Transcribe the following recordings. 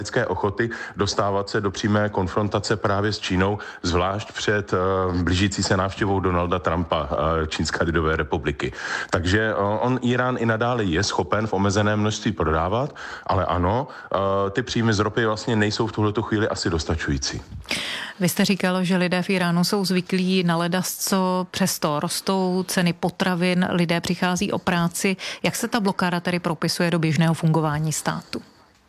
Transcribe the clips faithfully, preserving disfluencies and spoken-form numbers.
lidské ochoty dostávat se do přímé konfrontace právě s Čínou, zvlášť před uh, blížící se návštěvou Donalda Trumpa, uh, Čínské lidové republiky. Takže uh, on Irán i nadále je schopen v omezeném množství prodávat, ale ano, uh, ty příjmy z ropy vlastně nejsou v tuhletu chvíli asi dostačující. Vy jste říkal, že lidé v Iránu jsou zvyklí na ledasco, přesto rostou ceny potravin, lidé přichází o práci. Jak se ta blokáda tedy propisuje do běžného fungování státu?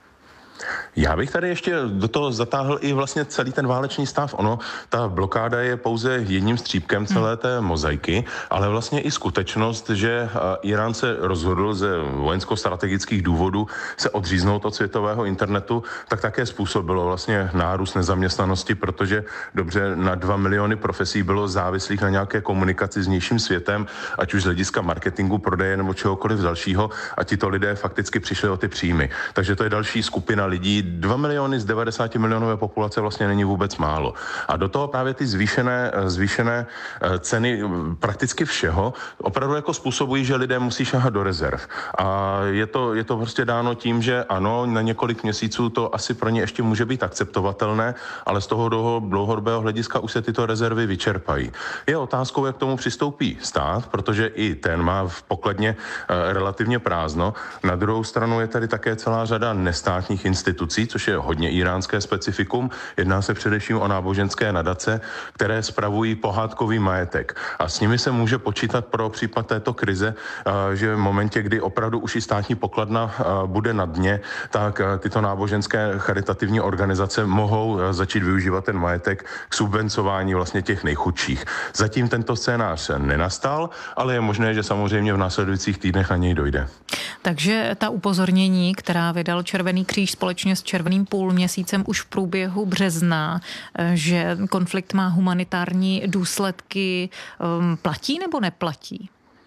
Já bych tady ještě do toho zatáhl i vlastně celý ten válečný stav. Ono, ta blokáda je pouze jedním střípkem celé té mozaiky, ale vlastně i skutečnost, že Irán se rozhodl ze vojensko-strategických důvodů se odříznout od světového internetu, tak také způsobilo vlastně nárůst nezaměstnanosti, protože dobře na dva miliony profesí bylo závislých na nějaké komunikaci s vnějším světem, ať už z hlediska marketingu, prodeje nebo čehokoliv dalšího, a tito lidé fakticky přišli o ty příjmy. Takže to je další skupina lidí. dva miliony z devadesáti milionové populace vlastně není vůbec málo. A do toho právě ty zvýšené, zvýšené ceny prakticky všeho opravdu jako způsobují, že lidé musí šahat do rezerv. A je to, je to prostě dáno tím, že ano, na několik měsíců to asi pro ně ještě může být akceptovatelné, ale z toho dlouhodobého hlediska už se tyto rezervy vyčerpají. Je otázkou, jak k tomu přistoupí stát, protože i ten má v pokladně relativně prázdno. Na druhou stranu je tady také celá řada nestátních institucí, což je hodně iránské specifikum. Jedná se především o náboženské nadace, které spravují pohádkový majetek. A s nimi se může počítat pro případ této krize, že v momentě, kdy opravdu už i státní pokladna bude na dně, tak tyto náboženské charitativní organizace mohou začít využívat ten majetek k subvencování vlastně těch nejchudších. Zatím tento scénář nenastal, ale je možné, že samozřejmě v následujících týdnech na něj dojde. Takže ta upozornění, která vydal Červený kříž společně s Červeným půlměsícem už v průběhu března, že konflikt má humanitární důsledky, platí nebo neplatí?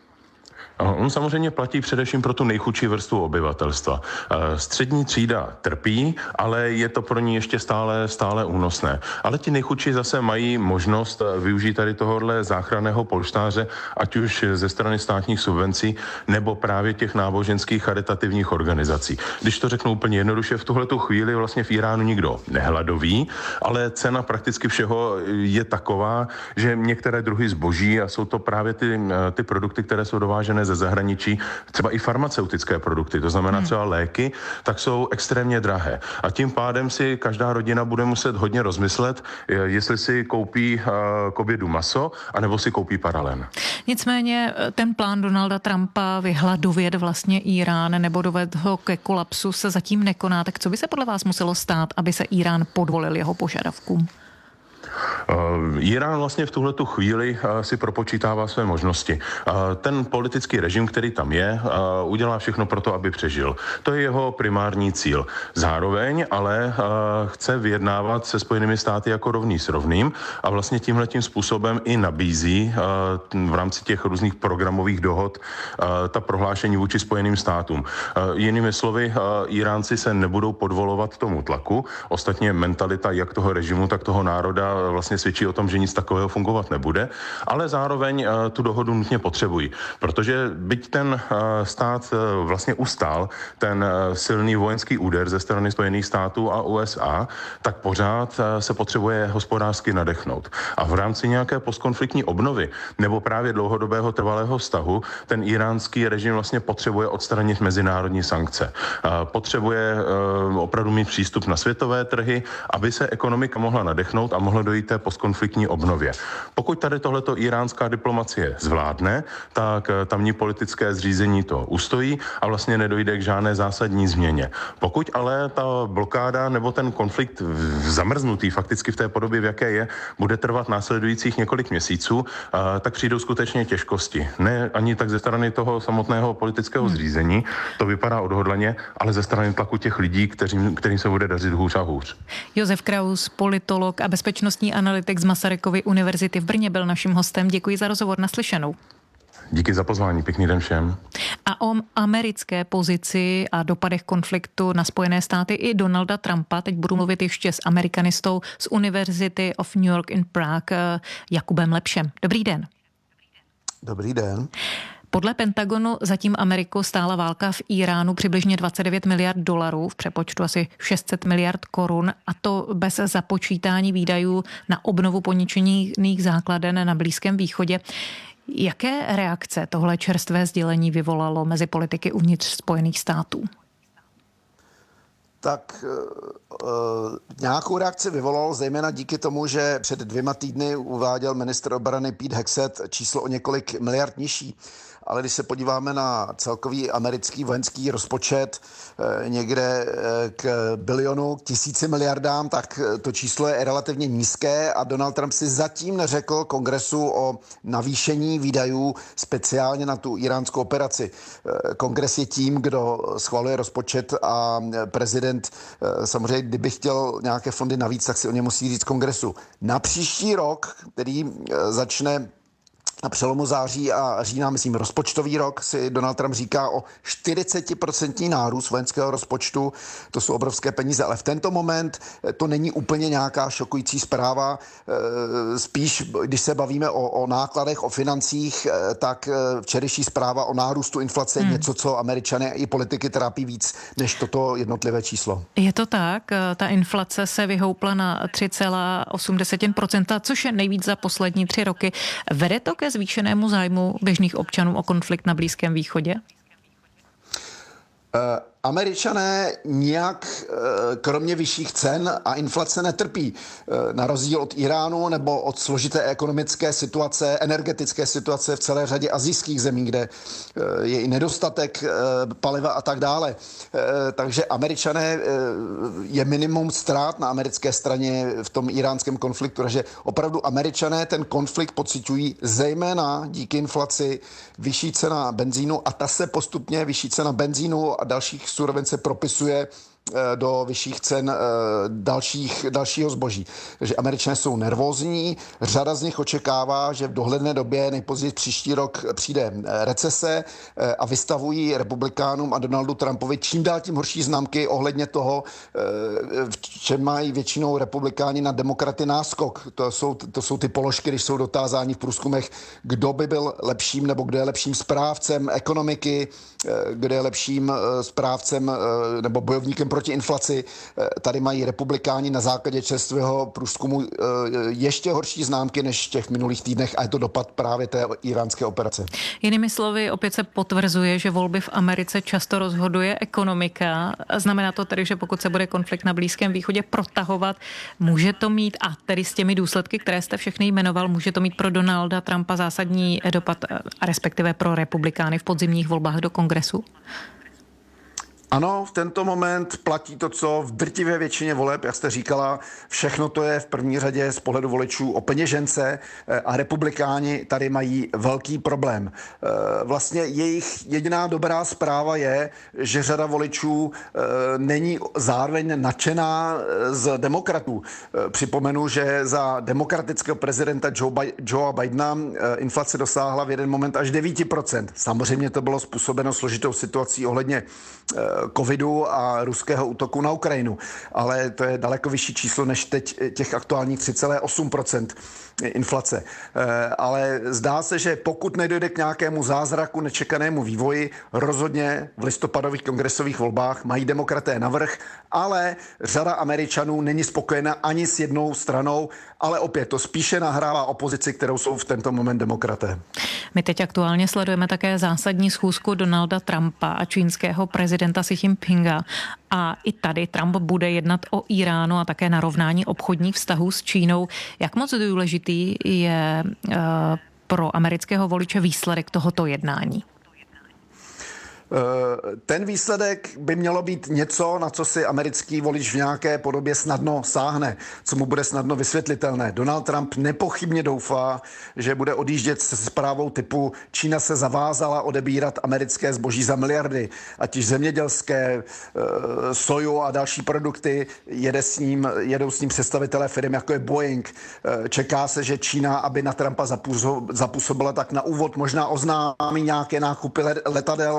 On samozřejmě platí především pro tu nejchudší vrstvu obyvatelstva. Střední třída trpí, ale je to pro ní ještě stále, stále únosné. Ale ti nejchudší zase mají možnost využít tady tohohle záchranného polštáře, ať už ze strany státních subvencí, nebo právě těch náboženských charitativních organizací. Když to řeknu úplně jednoduše, v tuhletu chvíli vlastně v Iránu nikdo nehladoví, ale cena prakticky všeho je taková, že některé druhy zboží, a jsou to právě ty, ty produkty, které jsou dovážené ze zahraničí, třeba i farmaceutické produkty, to znamená třeba léky, tak jsou extrémně drahé. A tím pádem si každá rodina bude muset hodně rozmyslet, jestli si koupí k obědu maso, anebo si koupí paralen. Nicméně ten plán Donalda Trumpa vyhladovět vlastně Irán nebo dovést ho ke kolapsu se zatím nekoná. Tak co by se podle vás muselo stát, aby se Irán podvolil jeho požadavkům? Uh, Irán vlastně v tuhletu chvíli uh, si propočítává své možnosti. Uh, ten politický režim, který tam je, uh, udělá všechno pro to, aby přežil. To je jeho primární cíl. Zároveň ale uh, chce vyjednávat se Spojenými státy jako rovný s rovným a vlastně tímhletím způsobem i nabízí uh, v rámci těch různých programových dohod uh, ta prohlášení vůči Spojeným státům. Uh, jinými slovy, uh, Iránci se nebudou podvolovat tomu tlaku. Ostatně mentalita jak toho režimu, tak toho národa vlastně svědčí o tom, že nic takového fungovat nebude, ale zároveň uh, tu dohodu nutně potřebují, protože byť ten uh, stát uh, vlastně ustál ten uh, silný vojenský úder ze strany Spojených států a U S A, tak pořád uh, se potřebuje hospodářsky nadechnout. A v rámci nějaké postkonfliktní obnovy nebo právě dlouhodobého trvalého vztahu ten iránský režim vlastně potřebuje odstranit mezinárodní sankce. Uh, potřebuje uh, opravdu mít přístup na světové trhy, aby se ekonomika mohla nadechnout a mohla dojít té postkonfliktní obnově. Pokud tady tohleto iránská diplomacie zvládne, tak tamní politické zřízení to ustojí a vlastně nedojde k žádné zásadní změně. Pokud ale ta blokáda nebo ten konflikt zamrznutý fakticky v té podobě, v jaké je, bude trvat následujících několik měsíců, tak přijdou skutečně těžkosti. Ne ani tak ze strany toho samotného politického zřízení, to vypadá odhodlaně, ale ze strany tlaku těch lidí, kterým, kterým se bude dařit hůř a hůř. Josef Kraus, politolog a bezpečnostní analytik z Masarykovy univerzity v Brně, byl naším hostem. Děkuji za rozhovor, naslyšenou. Díky za pozvání, pěkný den všem. A o americké pozici a dopadech konfliktu na Spojené státy i Donalda Trumpa teď budu mluvit ještě s amerikanistou z University of New York in Prague, Jakubem Lepšem. Dobrý den. Dobrý den. Podle Pentagonu zatím Ameriku stála válka v Iránu přibližně dvacet devět miliard dolarů, v přepočtu asi šest set miliard korun, a to bez započítání výdajů na obnovu poničených základen na Blízkém východě. Jaké reakce tohle čerstvé sdělení vyvolalo mezi politiky uvnitř Spojených států? Tak e, nějakou reakci vyvolalo zejména díky tomu, že před dvěma týdny uváděl ministr obrany Pete Hegseth číslo o několik miliard nižší. Ale když se podíváme na celkový americký vojenský rozpočet e, někde e, k bilionu, k tisíci miliardám, tak to číslo je relativně nízké a Donald Trump si zatím neřekl Kongresu o navýšení výdajů speciálně na tu iránskou operaci. E, Kongres je tím, kdo schvaluje rozpočet a prezident e, samozřejmě, kdyby chtěl nějaké fondy navíc, tak si o ně musí říct Kongresu. Na příští rok, který e, začne na přelomu září a října, myslím, rozpočtový rok, si Donald Trump říká o čtyřicet procent nárůst vojenského rozpočtu. To jsou obrovské peníze, ale v tento moment to není úplně nějaká šokující zpráva. Spíš, když se bavíme o, o nákladech, o financích, tak včerejší zpráva o nárůstu inflace je hmm. něco, co Američany i politiky trápí víc než toto jednotlivé číslo. Je to tak. Ta inflace se vyhoupla na tři celá osm procenta, což je nejvíc za poslední tři roky. Vede to ke zvýšenému zájmu běžných občanů o konflikt na Blízkém východě? Uh, Američané nijak kromě vyšších cen a inflace netrpí. Na rozdíl od Iránu nebo od složité ekonomické situace, energetické situace v celé řadě asijských zemí, kde je i nedostatek paliva a tak dále. Takže Američané je minimum ztrát na americké straně v tom iránském konfliktu. Takže opravdu Američané ten konflikt pociťují zejména díky inflaci, vyšší cena benzínu a ta se postupně, vyšší cena benzínu a dalších surovin se propisuje do vyšších cen dalších, dalšího zboží. Takže Američané jsou nervózní, řada z nich očekává, že v dohledné době nejpozději příští rok přijde recese a vystavují republikánům a Donaldu Trumpovi čím dál tím horší známky ohledně toho, v čem mají většinou republikáni na demokraty náskok. To jsou, to jsou ty položky, když jsou dotázáni v průzkumech, kdo by byl lepším nebo kdo je lepším správcem ekonomiky, kdo je lepším správcem nebo bojovníkem proti inflaci. Tady mají republikáni na základě čerstvého průzkumu ještě horší známky než v těch minulých týdnech a je to dopad právě té iránské operace. Jinými slovy, opět se potvrzuje, že volby v Americe často rozhoduje ekonomika. Znamená to tedy, že pokud se bude konflikt na Blízkém východě protahovat, může to mít, a tedy s těmi důsledky, které jste všechny jmenoval, může to mít pro Donalda Trumpa zásadní dopad, a respektive pro republikány v podzimních volbách do Kongresu? Ano, v tento moment platí to, co v drtivé většině voleb, jak jste říkala, všechno to je v první řadě z pohledu voličů o peněžence a republikáni tady mají velký problém. Vlastně jejich jediná dobrá zpráva je, že řada voličů není zároveň nadšená z demokratů. Připomenu, že za demokratického prezidenta Joea Bidena inflace dosáhla v jeden moment až devět procent. Samozřejmě to bylo způsobeno složitou situací ohledně covidu a ruského útoku na Ukrajinu. Ale to je daleko vyšší číslo než teď těch aktuálních tři celá osm procenta inflace. Ale zdá se, že pokud nedojde k nějakému zázraku, nečekanému vývoji, rozhodně v listopadových kongresových volbách mají demokraté navrch, ale řada Američanů není spokojena ani s jednou stranou, ale opět to spíše nahrává opozici, kterou jsou v tento moment demokraté. My teď aktuálně sledujeme také zásadní schůzku Donalda Trumpa a čínského prezidenta Xi Jinpinga. A i tady Trump bude jednat o Iránu a také narovnání obchodních vztahů s Čínou. Jak moc důležitý je uh, pro amerického voliče výsledek tohoto jednání? Ten výsledek by mělo být něco, na co si americký volič v nějaké podobě snadno sáhne, co mu bude snadno vysvětlitelné. Donald Trump nepochybně doufá, že bude odjíždět se zprávou typu Čína se zavázala odebírat americké zboží za miliardy, ať již zemědělské, soju a další produkty, jede s ním, jedou s ním představitelé firm, jako je Boeing. Čeká se, že Čína, aby na Trumpa zapůsobila, tak na úvod možná oznámí nějaké nákupy letadel.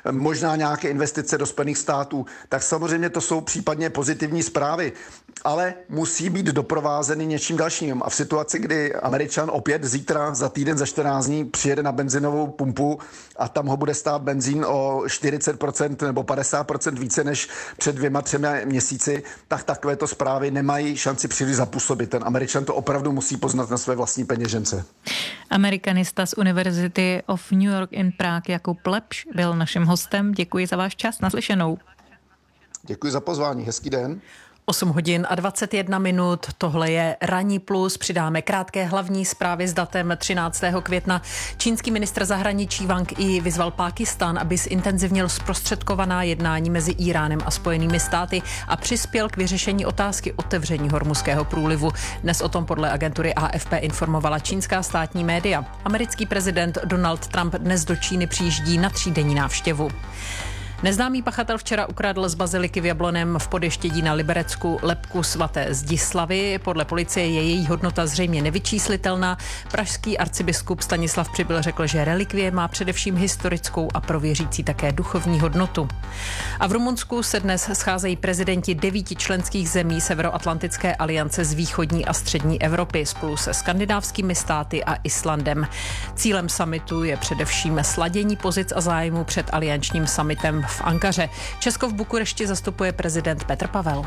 možná nějaké investice do Spojených států, tak samozřejmě to jsou případně pozitivní zprávy, ale musí být doprovázeny něčím dalším. A v situaci, kdy Američan opět zítra za týden, za čtrnáct dní přijede na benzinovou pumpu a tam ho bude stát benzín o čtyřicet procent nebo padesát procent více než před dvěma, třemi měsíci, tak takovéto zprávy nemají šanci příliš zapůsobit. Ten Američan to opravdu musí poznat na své vlastní peněžence. Amerikanista z University of New York in Prague Jakub Lepš byl naším hostem. Děkuji za váš čas. Naslyšenou. Děkuji za pozvání. Hezký den. osm hodin a dvacet jedna minut, tohle je Ranní plus, přidáme krátké hlavní zprávy s datem třináctého května. Čínský ministr zahraničí Wang Yi vyzval Pákistán, aby zintenzivnil zprostředkovaná jednání mezi Íránem a Spojenými státy a přispěl k vyřešení otázky otevření Hormuzského průlivu. Dnes o tom podle agentury A F P informovala čínská státní média. Americký prezident Donald Trump dnes do Číny přijíždí na třídenní návštěvu. Neznámý pachatel včera ukradl z baziliky v Jabloném v Podeštědí na Liberecku lebku svaté Zdislavy. Podle policie je její hodnota zřejmě nevyčíslitelná. Pražský arcibiskup Stanislav Přibyl řekl, že relikvie má především historickou a pro věřící také duchovní hodnotu. A v Rumunsku se dnes scházejí prezidenti devíti členských zemí Severoatlantické aliance z východní a střední Evropy spolu se skandinávskými státy a Islandem. Cílem summitu je především sladění pozic a zájmu před aliančním summitem v Ankaře. Česko v Bukurešti zastupuje prezident Petr Pavel.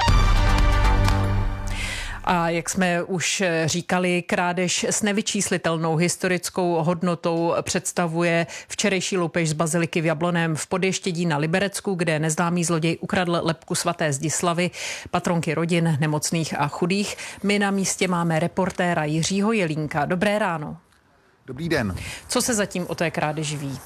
A jak jsme už říkali, krádež s nevyčíslitelnou historickou hodnotou představuje včerejší loupež z baziliky v Jabloném v Podještědí na Liberecku, kde neznámý zloděj ukradl lebku svaté Zdislavy, patronky rodin nemocných a chudých. My na místě máme reportéra Jiřího Jelínka. Dobré ráno. Dobrý den. Co se zatím o té krádeži ví?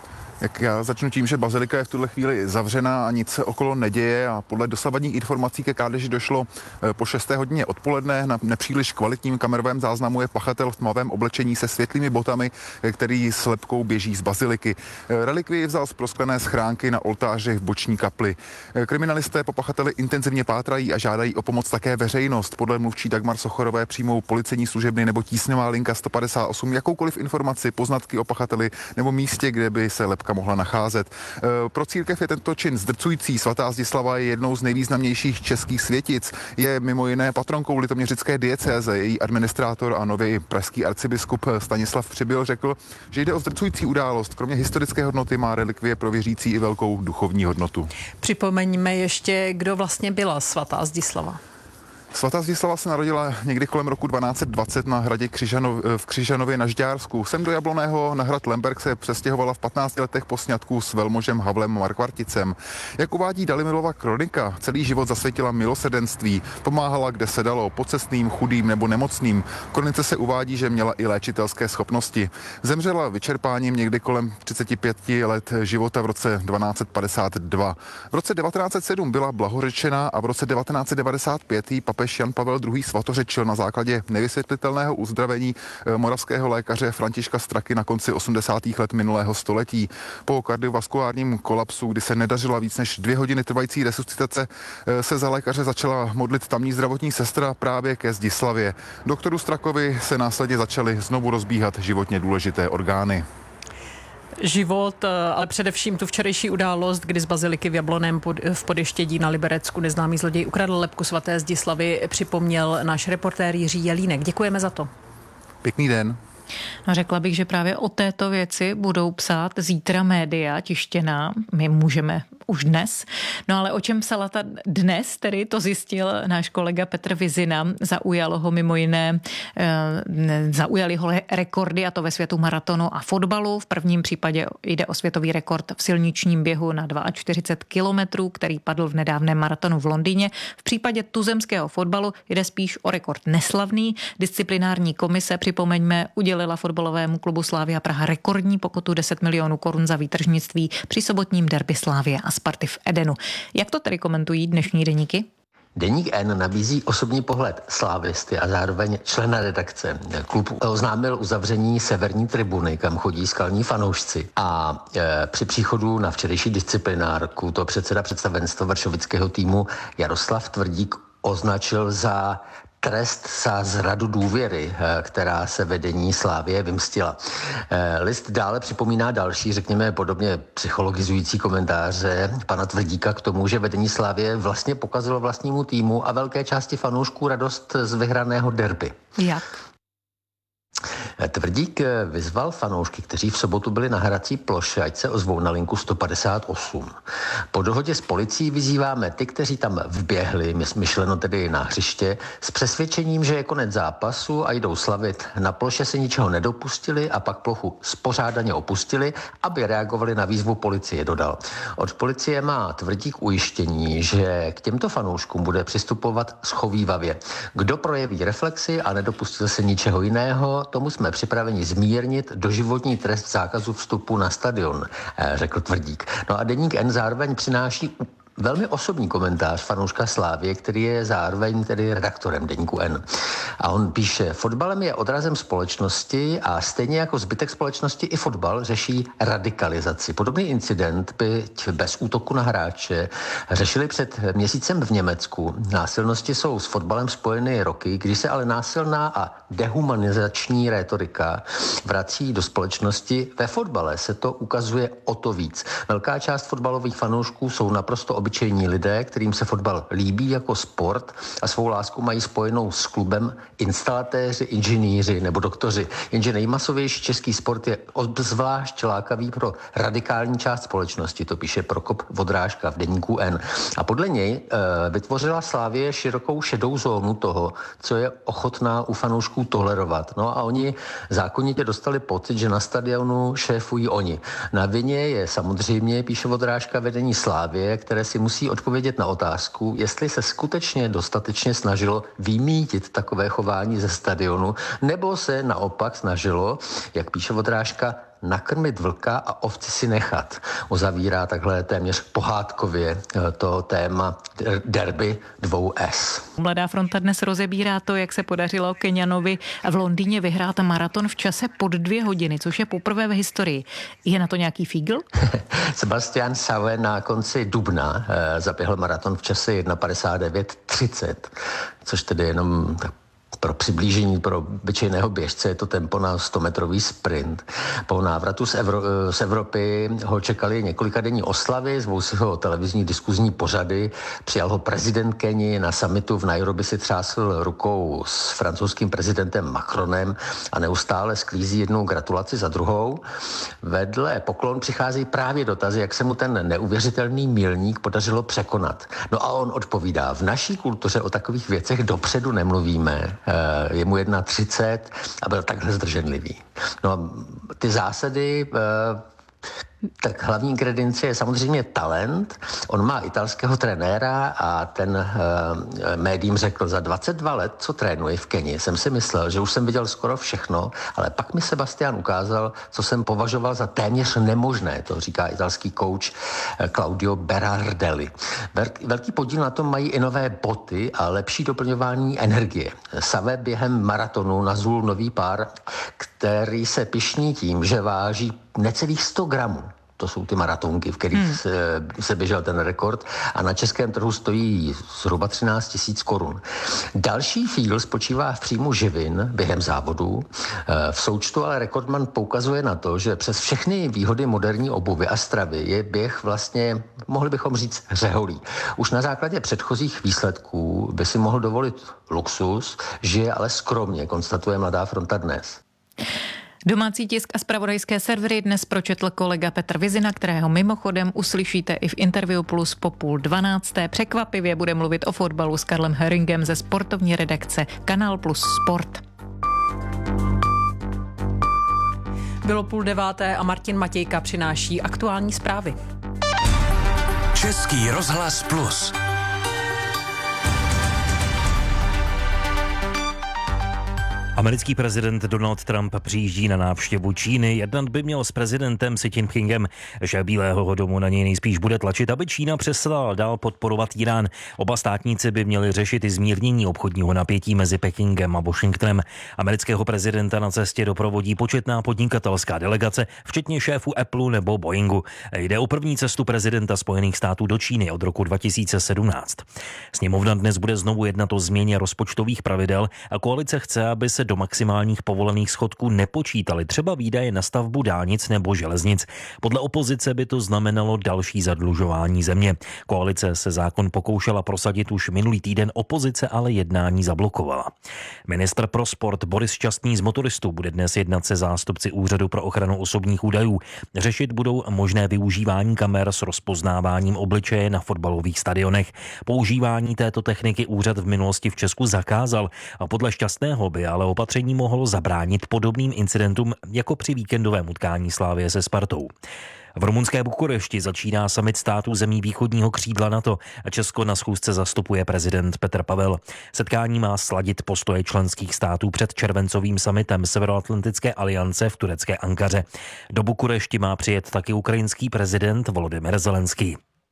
Jak já začnu tím, že bazilika je v tuhle chvíli zavřená a nic se okolo neděje a podle dosavadních informací ke krádeži došlo po šesté hodině odpoledne. Na nepříliš kvalitním kamerovém záznamu je pachatel v tmavém oblečení se světlými botami, který s lebkou běží z baziliky. Relikvii vzal z prosklené schránky na oltáři v boční kapli. Kriminalisté po pachateli intenzivně pátrají a žádají o pomoc také veřejnost. Podle mluvčí Dagmar Sochorové přijmou policejní služebny nebo tísňová linka sto padesát osm jakoukoliv informaci, poznatky o pachateli nebo místě, kde by se lebka mohla nacházet. Pro církev je tento čin zdrcující. Svatá Zdislava je jednou z nejvýznamnějších českých světic. Je mimo jiné patronkou litoměřické diecéze. Její administrátor a nově i pražský arcibiskup Stanislav Přibyl řekl, že jde o zdrcující událost. Kromě historické hodnoty má relikvie pro věřící i velkou duchovní hodnotu. Připomeňme ještě, kdo vlastně byla svatá Zdislava. Svatá Zdislava se narodila někdy kolem roku dvanáct dvacet na hradě Křižanov, v Křižanově na Žďársku. Sem do Jabloného na hrad Lemberg se přestěhovala v patnácti letech po sňatku s velmožem Havlem Markvarticem. Jak uvádí Dalimirova kronika, celý život zasvětila milosrdenství, pomáhala kde se dalo, pocestným, chudým nebo nemocným. V kronice se uvádí, že měla i léčitelské schopnosti. Zemřela vyčerpáním někdy kolem třiceti pěti let života v roce dvanáct padesát dva. V roce devatenáct set sedm byla blahořečena a v roce devatenáct set devadesát pět jí papež Jan Pavel druhý. svatořečil na základě nevysvětlitelného uzdravení moravského lékaře Františka Straky na konci osmdesátých let minulého století. Po kardiovaskulárním kolapsu, kdy se nedařila víc než dvě hodiny trvající resuscitace, se za lékaře začala modlit tamní zdravotní sestra právě ke Zdislavě. Doktoru Strakovi se následně začaly znovu rozbíhat životně důležité orgány. Život, ale především tu včerejší událost, kdy z baziliky v Jabloném pod, v Podještědí na Liberecku neznámý zloděj ukradl lebku svaté Zdislavy, připomněl náš reportér Jiří Jelínek. Děkujeme za to. Pěkný den. No, řekla bych, že právě o této věci budou psát zítra média tištěná. My můžeme už dnes. No ale o čem psala ta dnes, tedy to zjistil náš kolega Petr Vizina. Zaujalo ho mimo jiné, e, zaujali ho rekordy, a to ve světu maratonu a fotbalu. V prvním případě jde o světový rekord v silničním běhu na čtyřicet dva kilometrů, který padl v nedávném maratonu v Londýně. V případě tuzemského fotbalu jde spíš o rekord neslavný. Disciplinární komise, připomeňme, udělila fotbalovému klubu Slavia Praha rekordní pokutu deset milionů korun za výtržnictví při sobotním derby Slavie a Sparty v Edenu. Jak to tedy komentují dnešní deníky? Deník N nabízí osobní pohled slávisty a zároveň člena redakce. Klub oznámil uzavření severní tribuny, kam chodí skalní fanoušci. A e, při příchodu na včerejší disciplinárku to předseda představenstva varšovického týmu Jaroslav Tvrdík označil za trest za zradu důvěry, která se vedení Slavie vymstila. List dále připomíná další, řekněme, podobně psychologizující komentáře pana Tvrdíka k tomu, že vedení Slavie vlastně pokazilo vlastnímu týmu a velké části fanoušků radost z vyhraného derby. Jak? Tvrdík vyzval fanoušky, kteří v sobotu byli na hrací ploše, ať se ozvou na linku sto padesát osm. Po dohodě s policií vyzýváme ty, kteří tam vběhli, myšleno tedy na hřiště, s přesvědčením, že je konec zápasu a jdou slavit. Na ploše se ničeho nedopustili a pak plochu spořádaně opustili, aby reagovali na výzvu policie, dodal. Od policie má Tvrdík ujištění, že k těmto fanouškům bude přistupovat schovívavě. Kdo projeví reflexi a nedopustil se ničeho jiného, tomu jsme připraveni zmírnit doživotní trest zákazu vstupu na stadion, řekl Tvrdík. No a deník N zároveň přináší velmi osobní komentář fanouška Slávie, který je zároveň tedy redaktorem deníku N. A on píše, fotbalem je odrazem společnosti a stejně jako zbytek společnosti i fotbal řeší radikalizaci. Podobný incident byť bez útoku na hráče řešili před měsícem v Německu. Násilnosti jsou s fotbalem spojeny roky, když se ale násilná a dehumanizační rétorika vrací do společnosti. Ve fotbale se to ukazuje o to víc. Velká část fotbalových fanoušků jsou naprosto obyčejní lidé, kterým se fotbal líbí jako sport a svou lásku mají spojenou s klubem instalatéři, inženýři nebo doktoři. Jenže nejmasovější český sport je obzvlášť lákavý pro radikální část společnosti, to píše Prokop Vodrážka v deníku N. A podle něj e, vytvořila Slavie širokou šedou zónu toho, co je ochotná u fanoušků tolerovat. No a oni zákonitě dostali pocit, že na stadionu šéfují oni. Na vině je samozřejmě, píše Vodrážka, vedení Slavie, které si musí odpovědět na otázku, jestli se skutečně dostatečně snažilo vymítit takové chování ze stadionu, nebo se naopak snažilo, jak píše Vodrážka, nakrmit vlka a ovci si nechat. Uzavírá takhle téměř pohádkově to téma derby dvou S. Mladá fronta dnes rozebírá to, jak se podařilo Keňanovi v Londýně vyhrát maraton v čase pod dvě hodiny, což je poprvé v historii. Je na to nějaký fígl? Sebastian Sawe na konci dubna eh, zaběhl maraton v čase jedna padesát devět třicet, což tedy jenom tak pro přiblížení pro obyčejného běžce je to tempo na stometrový sprint. Po návratu z, Evro, z Evropy ho čekali několika denní oslavy, zvou si ho televizní diskuzní pořady, přijal ho prezident Keni, na summitu v Nairobi si třásl rukou s francouzským prezidentem Macronem a neustále sklízí jednu gratulaci za druhou. Vedle poklon přichází právě dotazy, jak se mu ten neuvěřitelný milník podařilo překonat. No a on odpovídá, v naší kultuře o takových věcech dopředu nemluvíme. Je mu jedna třicet a byl takhle zdrženlivý. No a ty zásady, tak hlavní ingredience je samozřejmě talent. On má italského trenéra a ten uh, médiím řekl, za dvacet dva let, co trénuje v Keni, jsem si myslel, že už jsem viděl skoro všechno, ale pak mi Sebastian ukázal, co jsem považoval za téměř nemožné, to říká italský kouč Claudio Berardelli. Velký podíl na tom mají i nové boty a lepší doplňování energie. Sawe během maratonu nazul nový pár, který se pyšní tím, že váží necelých sto gramů. To jsou ty maratonky, v kterých hmm. se, se běžel ten rekord a na českém trhu stojí zhruba třináct tisíc korun. Další fígl spočívá v příjmu živin během závodu. V součtu ale rekordman poukazuje na to, že přes všechny výhody moderní obuvy a stravy je běh vlastně, mohli bychom říct, řeholí. Už na základě předchozích výsledků by si mohl dovolit luxus, žije ale skromně, konstatuje Mladá fronta dnes. Domácí tisk a zpravodajské servery dnes pročetl kolega Petr Vizina, kterého mimochodem uslyšíte i v Interview Plus po půl dvanácté. Překvapivě bude mluvit o fotbalu s Karlem Heringem ze sportovní redakce Kanál Plus Sport. Bylo půl deváté a Martin Matějka přináší aktuální zprávy. Český rozhlas Plus. Americký prezident Donald Trump přijíždí na návštěvu Číny. Jednat by měl s prezidentem Xi Jinpingem, že Bílého domu na něj nejspíš bude tlačit, aby Čína přestala dál podporovat Irán. Oba státníci by měli řešit i zmírnění obchodního napětí mezi Pekingem a Washingtonem. Amerického prezidenta na cestě doprovodí početná podnikatelská delegace, včetně šéfů Apple nebo Boeingu. Jde o první cestu prezidenta Spojených států do Číny od roku dva tisíce sedmnáct. Sněmovna dnes bude znovu jednat o změně rozpočtových pravidel a koalice chce, aby se do maximálních povolených schodků nepočítaly třeba výdaje na stavbu dálnic nebo železnic. Podle opozice by to znamenalo další zadlužování země. Koalice se zákon pokoušela prosadit už minulý týden, opozice ale jednání zablokovala. Ministr pro sport Boris Šťastný z motoristů bude dnes jednat se zástupci Úřadu pro ochranu osobních údajů. Řešit budou možné využívání kamer s rozpoznáváním obličeje na fotbalových stadionech. Používání této techniky úřad v minulosti v Česku zakázal a podle Šťastného by ale opatření mohlo zabránit podobným incidentům jako při víkendovém utkání Slavie se Spartou. V rumunské Bukurešti začíná summit států zemí východního křídla NATO a Česko na schůzce zastupuje prezident Petr Pavel. Setkání má sladit postoje členských států před červencovým summitem Severoatlantické aliance v turecké Ankaře. Do Bukurešti má přijet taky ukrajinský prezident Volodymyr Zelenský.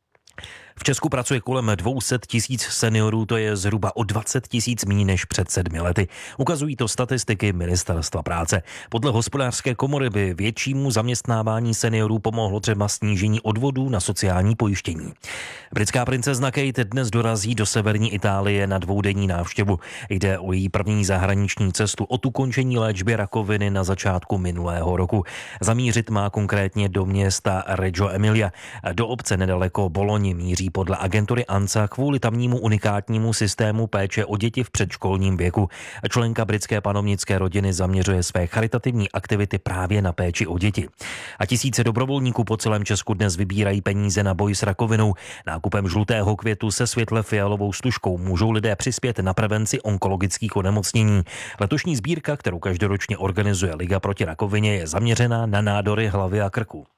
V Česku pracuje kolem dvě stě tisíc seniorů, to je zhruba o dvacet tisíc méně než před sedmi lety. Ukazují to statistiky Ministerstva práce. Podle hospodářské komory by většímu zaměstnávání seniorů pomohlo třeba snížení odvodů na sociální pojištění. Britská princezna Kate dnes dorazí do severní Itálie na dvoudenní návštěvu. Jde o její první zahraniční cestu od ukončení léčby rakoviny na začátku minulého roku. Zamířit má konkrétně do města Reggio Emilia. Do obce nedaleko Bologni míří podle agentury ANSA kvůli tamnímu unikátnímu systému péče o děti v předškolním věku. Členka britské panovnické rodiny zaměřuje své charitativní aktivity právě na péči o děti. A tisíce dobrovolníků po celém Česku dnes vybírají peníze na boj s rakovinou. Nákupem žlutého květu se světle fialovou stužkou můžou lidé přispět na prevenci onkologických onemocnění. Letošní sbírka, kterou každoročně organizuje Liga proti rakovině, je zaměřená na nádory hlavy a krku.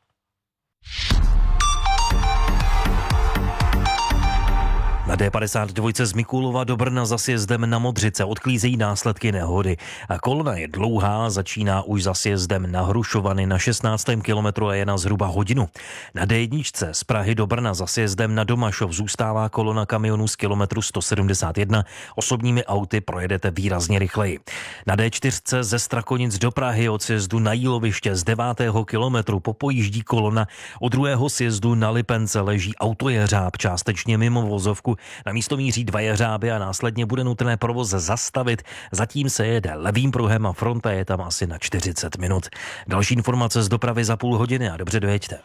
Na D padesát dva z Mikulova do Brna za sjezdem na Modřice odklízejí následky nehody. A kolona je dlouhá, začíná už za sjezdem na Hrušovany na šestnáctém kilometru a je na zhruba hodinu. Na D jedna z Prahy do Brna za sjezdem na Domašov zůstává kolona kamionů z kilometru sto sedmdesát jedna. Osobními auty projedete výrazně rychleji. Na D čtyři ze Strakonic do Prahy od sjezdu na Jíloviště z devátého kilometru popojíždí kolona. Od druhého sjezdu na Lipence leží autojeřáb částečně mimo vozovku. Na místo míří dva jeřáby a následně bude nutné provoz zastavit. Zatím se jede levým pruhem a fronta je tam asi na čtyřicet minut. Další informace z dopravy za půl hodiny a dobře dojeďte.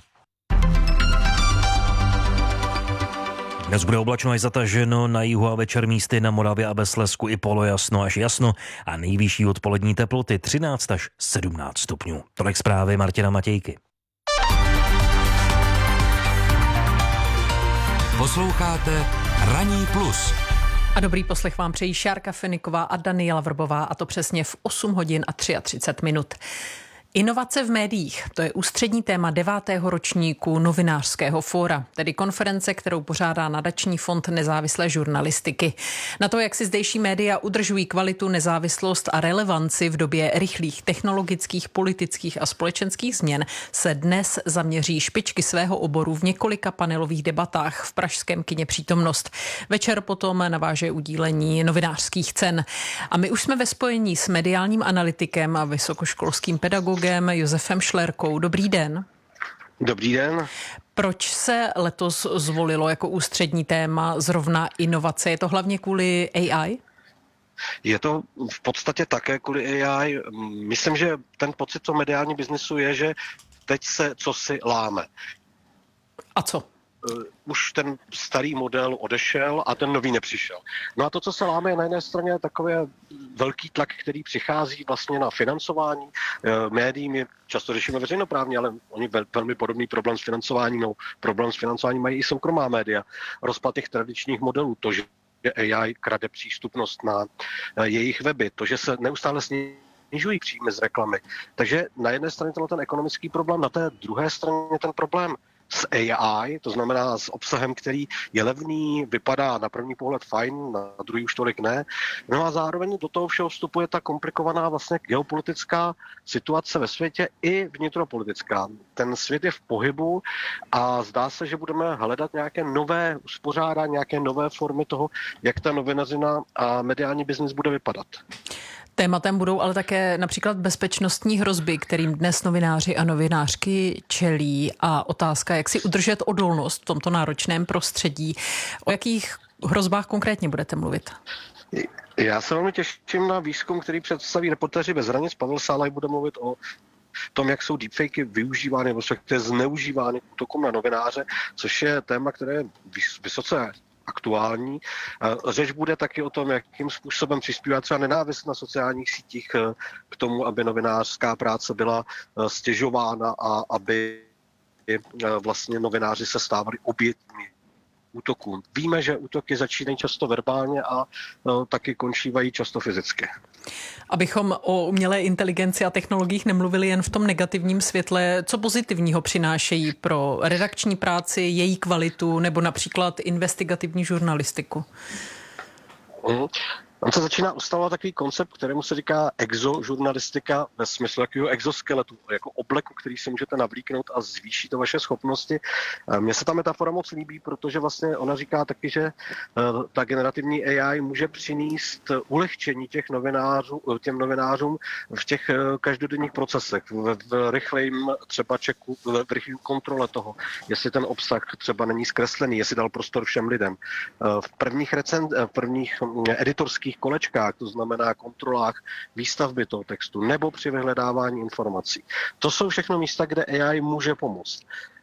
Dnes bude oblačno až zataženo, na jihu a večer místy na Moravě a ve Slezsku i polojasno až jasno a nejvyšší odpolední teploty třináct až sedmnáct stupňů. Tolik zprávy Martina Matějky. Posloucháte Ranní plus. A dobrý poslech vám přejí Šárka Feniková a Daniela Vrbová, a to přesně v osm hodin a třicet tři minut. Inovace v médiích, to je ústřední téma devátého ročníku novinářského fóra, tedy konference, kterou pořádá Nadační fond nezávislé žurnalistiky. Na to, jak si zdejší média udržují kvalitu, nezávislost a relevanci v době rychlých technologických, politických a společenských změn, se dnes zaměří špičky svého oboru v několika panelových debatách v pražském kině Přítomnost. Večer potom naváže udílení novinářských cen. A my už jsme ve spojení s mediálním analytikem a vysokoškolským pedagogem Josefem Šlerkou. Dobrý den. Dobrý den. Proč se letos zvolilo jako ústřední téma zrovna inovace? Je to hlavně kvůli A I? Je to v podstatě také kvůli A I. Myslím, že ten pocit o mediálním biznesu je, že teď se cosi láme. A co? Už ten starý model odešel a ten nový nepřišel. No a to, co se láme, je na jedné straně takový velký tlak, který přichází vlastně na financování médií. My často řešíme veřejnoprávně, ale oni vel, velmi podobný problém s financováním, no, problém s financováním mají i soukromá média. Rozpad těch tradičních modelů, to, že A I krade přístupnost na jejich weby, to, že se neustále snižují příjmy z reklamy. Takže na jedné straně ten ekonomický problém, na té druhé straně ten problém s A I, to znamená s obsahem, který je levný, vypadá na první pohled fajn, na druhý už tolik ne. No a zároveň do toho všeho vstupuje ta komplikovaná vlastně geopolitická situace ve světě i vnitropolitická. Ten svět je v pohybu a zdá se, že budeme hledat nějaké nové uspořádání, nějaké nové formy toho, jak ta novinařina a mediální biznis bude vypadat. Tématem budou ale také například bezpečnostní hrozby, kterým dnes novináři a novinářky čelí, a otázka, jak si udržet odolnost v tomto náročném prostředí. O jakých hrozbách konkrétně budete mluvit? Já se velmi těším na výzkum, který představí Reportéři bez hranic. Pavel Sálaj bude mluvit o tom, jak jsou deepfakey využívány, nebo respektive zneužívány k útokům na novináře, což je téma, které je vysoce aktuální. Řeč bude taky o tom, jakým způsobem přispívá třeba nenávist na sociálních sítích k tomu, aby novinářská práce byla stěžována a aby vlastně novináři se stávali obětmi útokům. Víme, že útoky začínají často verbálně a taky končívají často fyzicky. Abychom o umělé inteligenci a technologiích nemluvili jen v tom negativním světle, co pozitivního přinášejí pro redakční práci, její kvalitu nebo například investigativní žurnalistiku? Mm. Tam se začíná ustalovat takový koncept, kterému se říká exožurnalistika ve smyslu takového exoskeletu, jako obleku, který si můžete navlíknout a zvýší to vaše schopnosti. Mně se ta metafora moc líbí, protože vlastně ona říká taky, že ta generativní A I může přinést ulehčení těch novinářů, těm novinářům v těch každodenních procesech, v, v rychlejím třeba čeku, v rychlé kontrole toho, jestli ten obsah třeba není zkreslený, jestli dal prostor všem lidem. V prvních, recen, v prvních editorských kolečkách, to znamená kontrolách výstavby toho textu nebo při vyhledávání informací. To jsou všechno místa, kde A I může pomoct.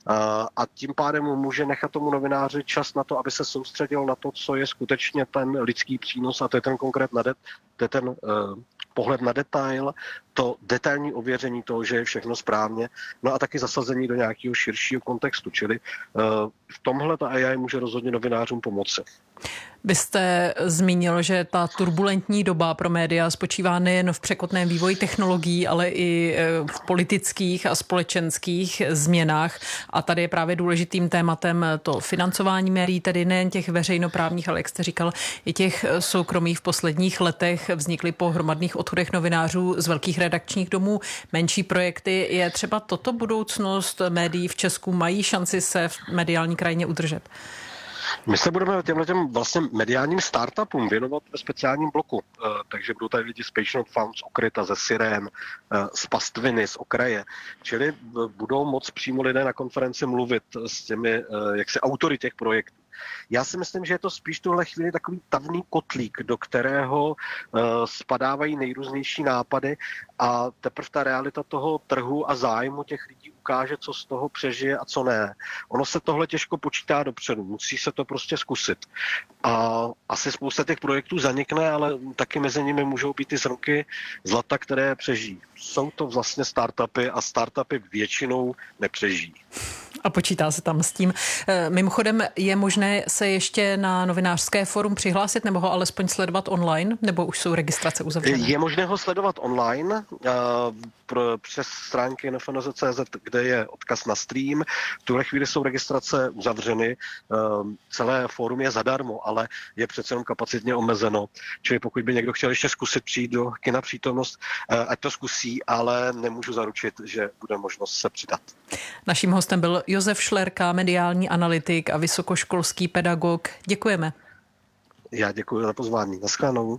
A tím pádem může nechat tomu novináři čas na to, aby se soustředil na to, co je skutečně ten lidský přínos, a to je ten konkrét na det, to je ten uh, pohled na detail, to detailní ověření toho, že je všechno správně, no a taky zasazení do nějakého širšího kontextu, čili uh, v tomhle ta A I může rozhodně novinářům pomoci. Vy jste zmínil, že ta turbulentní doba pro média spočívá nejen v překotném vývoji technologií, ale i v politických a společenských změnách. A tady je právě důležitým tématem to financování médií, tedy nejen těch veřejnoprávních, ale jak jste říkal, i těch soukromých. V posledních letech vznikly po hromadných odchodech novinářů z velkých redakčních domů menší projekty. Je třeba toto budoucnost médií v Česku? Mají šanci se v mediální krajině udržet? My se budeme těmhle těm vlastně mediálním startupům věnovat ve speciálním bloku. Takže budou tady lidi z Patient Fund, z Okryta, ze Sirén, z Pastviny, z okraje. Čili budou moc přímo lidé na konferenci mluvit s těmi jaksi autory těch projektů. Já si myslím, že je to spíš tuhle chvíli takový tavný kotlík, do kterého uh, spadávají nejrůznější nápady a teprve ta realita toho trhu a zájmu těch lidí ukáže, co z toho přežije a co ne. Ono se tohle těžko počítá dopředu, musí se to prostě zkusit. A asi spousta těch projektů zanikne, ale taky mezi nimi můžou být ty zrnky zlata, které přežijí. Jsou to vlastně startupy a startupy většinou nepřežijí. A počítá se tam s tím. Mimochodem, je možné se ještě na novinářské forum přihlásit nebo ho alespoň sledovat online, nebo už jsou registrace uzavřené? Je možné ho sledovat online přes stránky N F N Z tečka cé zet, kde je odkaz na stream. V tuhle chvíli jsou registrace uzavřeny. Celé fórum je zadarmo, ale je přece jenom kapacitně omezeno. Čili pokud by někdo chtěl ještě zkusit přijít do kina přítomnost, ať to zkusí, ale nemůžu zaručit, že bude možnost se přidat. Naším hostem byl Josef Šlerka, mediální analytik a vysokoškolský pedagog. Děkujeme. Já děkuji za pozvání. Naschledanou.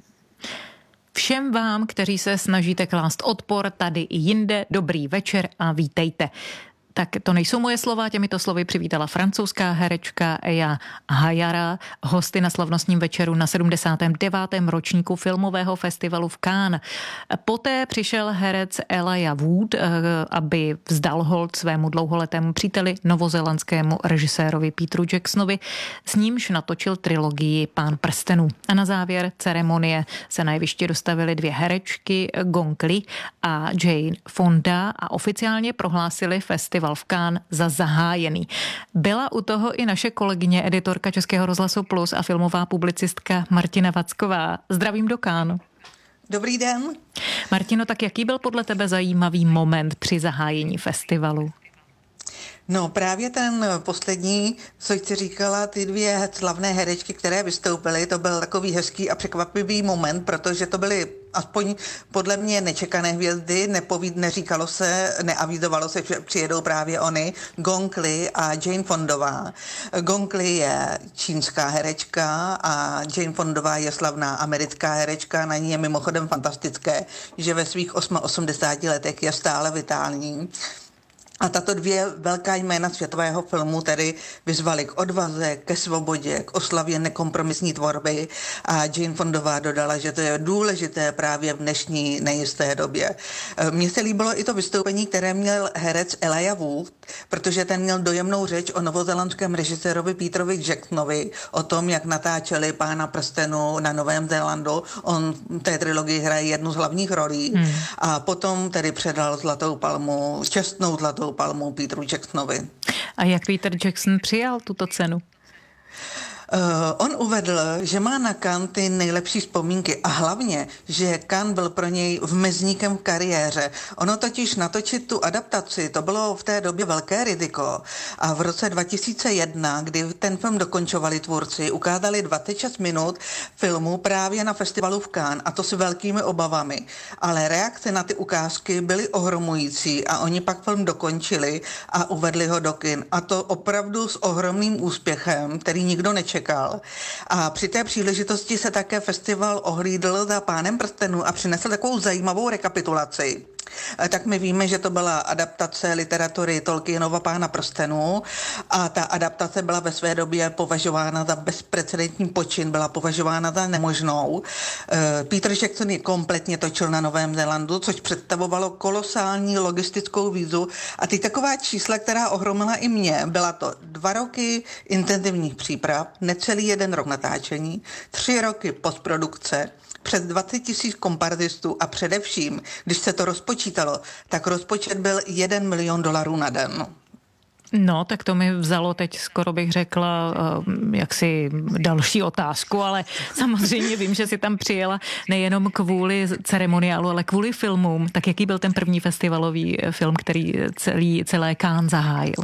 Všem vám, kteří se snažíte klást odpor tady i jinde, dobrý večer a vítejte. Tak to nejsou moje slova, těmito slovy přivítala francouzská herečka Eja Hayara, hosty na slavnostním večeru na sedmdesátém devátém ročníku filmového festivalu v Cannes. Poté přišel herec Elijah Wood, aby vzdal hold svému dlouholetému příteli, novozélandskému režisérovi Peteru Jacksonovi, s nímž natočil trilogii Pán prstenů. A na závěr ceremonie se na jeviště dostavily dvě herečky, Gong Li a Jane Fonda, a oficiálně prohlásili festival v Cannes za zahájený. Byla u toho i naše kolegyně, editorka Českého rozhlasu Plus a filmová publicistka Martina Vacková. Zdravím do Cannes. Dobrý den. Martino, tak jaký byl podle tebe zajímavý moment při zahájení festivalu? No právě ten poslední, co jsi říkala, ty dvě slavné herečky, které vystoupily, to byl takový hezký a překvapivý moment, protože to byly aspoň podle mě nečekané hvězdy, nepovíd, neříkalo se, neavizovalo se, že přijedou právě oni, Gong Li a Jane Fondová. Gong Li je čínská herečka a Jane Fondová je slavná americká herečka, na ní je mimochodem fantastické, že ve svých osmadesáti letech je stále vitální. A tato dvě velká jména světového filmu tedy vyzvaly k odvaze, ke svobodě, k oslavě nekompromisní tvorby a Jane Fondová dodala, že to je důležité právě v dnešní nejisté době. Mně se líbilo i to vystoupení, které měl herec Elijah Wood, protože ten měl dojemnou řeč o novozelandském režisérovi Peterovi Jacksonovi, o tom, jak natáčeli Pána prstenů na Novém Zélandu. On v té trilogii hraje jednu z hlavních rolí hmm. a potom tedy předal Zlatou palmu, čestnou Zlatou palmu Peteru Jacksonovi. A jak Peter Jackson přijal tuto cenu? Uh, on uvedl, že má na Cannes ty nejlepší vzpomínky a hlavně, že Cannes byl pro něj vmezníkem v kariéře. Ono totiž natočit tu adaptaci, to bylo v té době velké riziko. A v roce dva tisíce jedna, kdy ten film dokončovali tvůrci, ukázali dvacet šest minut filmu právě na festivalu v Cannes a to s velkými obavami. Ale reakce na ty ukázky byly ohromující a oni pak film dokončili a uvedli ho do kin. A to opravdu s ohromným úspěchem, který nikdo nečekal. A při té příležitosti se také festival ohlídl za Pánem prstenů a přinesl takovou zajímavou rekapitulaci. Tak my víme, že to byla adaptace literatury Tolkienova Pána prstenů a ta adaptace byla ve své době považována za bezprecedentní počin, byla považována za nemožnou. Peter Jackson ji kompletně točil na Novém Zélandu, což představovalo kolosální logistickou výzvu a ty taková čísla, která ohromila i mě, byla to dva roky intenzivních příprav, necelý jeden rok natáčení, tři roky postprodukce, přes dvacet tisíc komparzistů a především, když se to rozpočítalo, tak rozpočet byl jeden milion dolarů na den. No, tak to mi vzalo teď, skoro bych řekla, jaksi další otázku, ale samozřejmě vím, že si tam přijela nejenom kvůli ceremoniálu, ale kvůli filmům. Tak jaký byl ten první festivalový film, který celý, celé Cannes zahájil?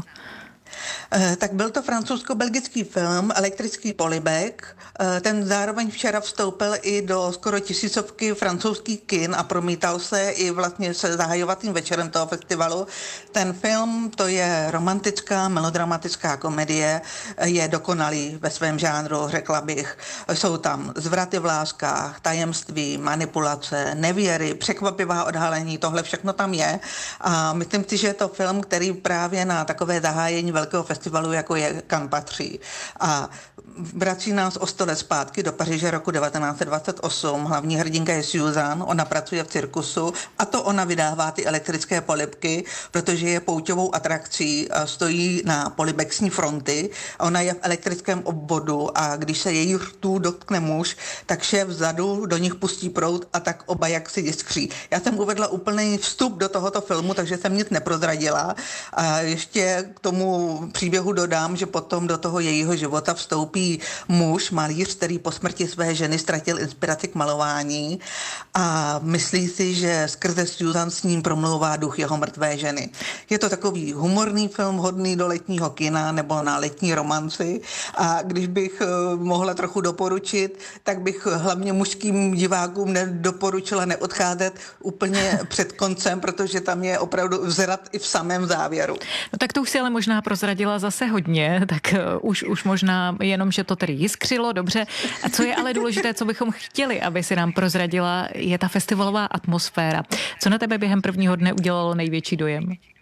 Tak byl to francouzsko-belgický film Elektrický polibek. Ten zároveň včera vstoupil i do skoro tisícovky francouzských kin a promítal se i vlastně se zahajovacím večerem toho festivalu. Ten film, to je romantická, melodramatická komedie, je dokonalý ve svém žánru, řekla bych. Jsou tam zvraty v láskách, tajemství, manipulace, nevěry, překvapivá odhalení, tohle všechno tam je. A myslím si, že je to film, který právě na takové zahájení velkého festivalu, jako je Cannes, patří. A vrací nás o sto let zpátky do Paříže roku devatenáct set dvacet osm. Hlavní hrdinka je Susan, ona pracuje v cirkusu a to ona vydává ty elektrické polibky, protože je pouťovou atrakcí, stojí na polibexní fronty. Ona je v elektrickém obvodu a když se její rtů dotkne muž, tak šéf vzadu do nich pustí proud a tak oba jak si jiskří. Já jsem uvedla úplný vstup do tohoto filmu, takže jsem nic neprozradila. A ještě k tomu příběhu dodám, že potom do toho jejího života vstoupí muž, malíř, který po smrti své ženy ztratil inspiraci k malování a myslí si, že skrze Susan s ním promlouvá duch jeho mrtvé ženy. Je to takový humorný film, hodný do letního kina nebo na letní romanci a když bych mohla trochu doporučit, tak bych hlavně mužským divákům nedoporučila neodcházet úplně před koncem, protože tam je opravdu vzrat i v samém závěru. No tak to už si ale možná prozradila zase hodně, tak už, už možná jenom, že to tedy jiskřilo, dobře. A co je ale důležité, co bychom chtěli, aby si nám prozradila, je ta festivalová atmosféra. Co na tebe během prvního dne udělalo největší dojem?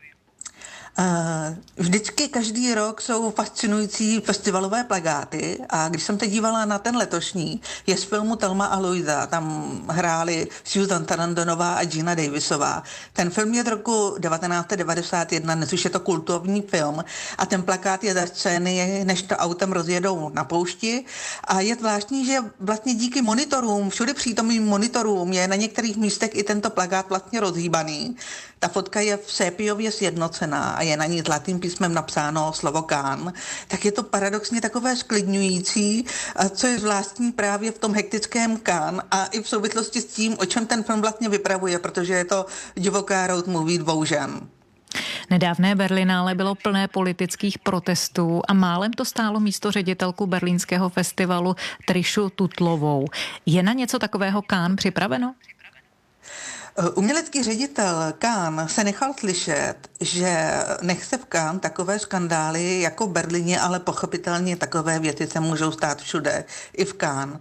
Vždycky každý rok jsou fascinující festivalové plakáty a když jsem se dívala na ten letošní, je z filmu Thelma a Louisa, tam hráli Susan Sarandonová a Gina Davisová. Ten film je z roku devatenáct set devadesát jedna, dnes už je to kultovní film a ten plakát je ze scény, než to autem rozjedou na poušti a je zvláštní, že vlastně díky monitorům, všude přítomným monitorům je na některých místech i tento plakát vlastně rozhýbaný. Ta fotka je v sépiově sjednocená a je na ní zlatým písmem napsáno slovo Cannes, tak je to paradoxně takové sklidňující, co je zvláštní právě v tom hektickém Cannes a i v souvislosti s tím, o čem ten film vlastně vypravuje, protože je to divoká road movie dvou žen. Nedávné Berlinále bylo plné politických protestů a málem to stálo místo ředitelku berlínského festivalu Trišu Tutlovou. Je na něco takového Cannes připraveno? Umělecký ředitel Cannes se nechal slyšet, že nechce v Cannes takové skandály jako v Berlíně, ale pochopitelně takové věci se můžou stát všude, i v Cannes.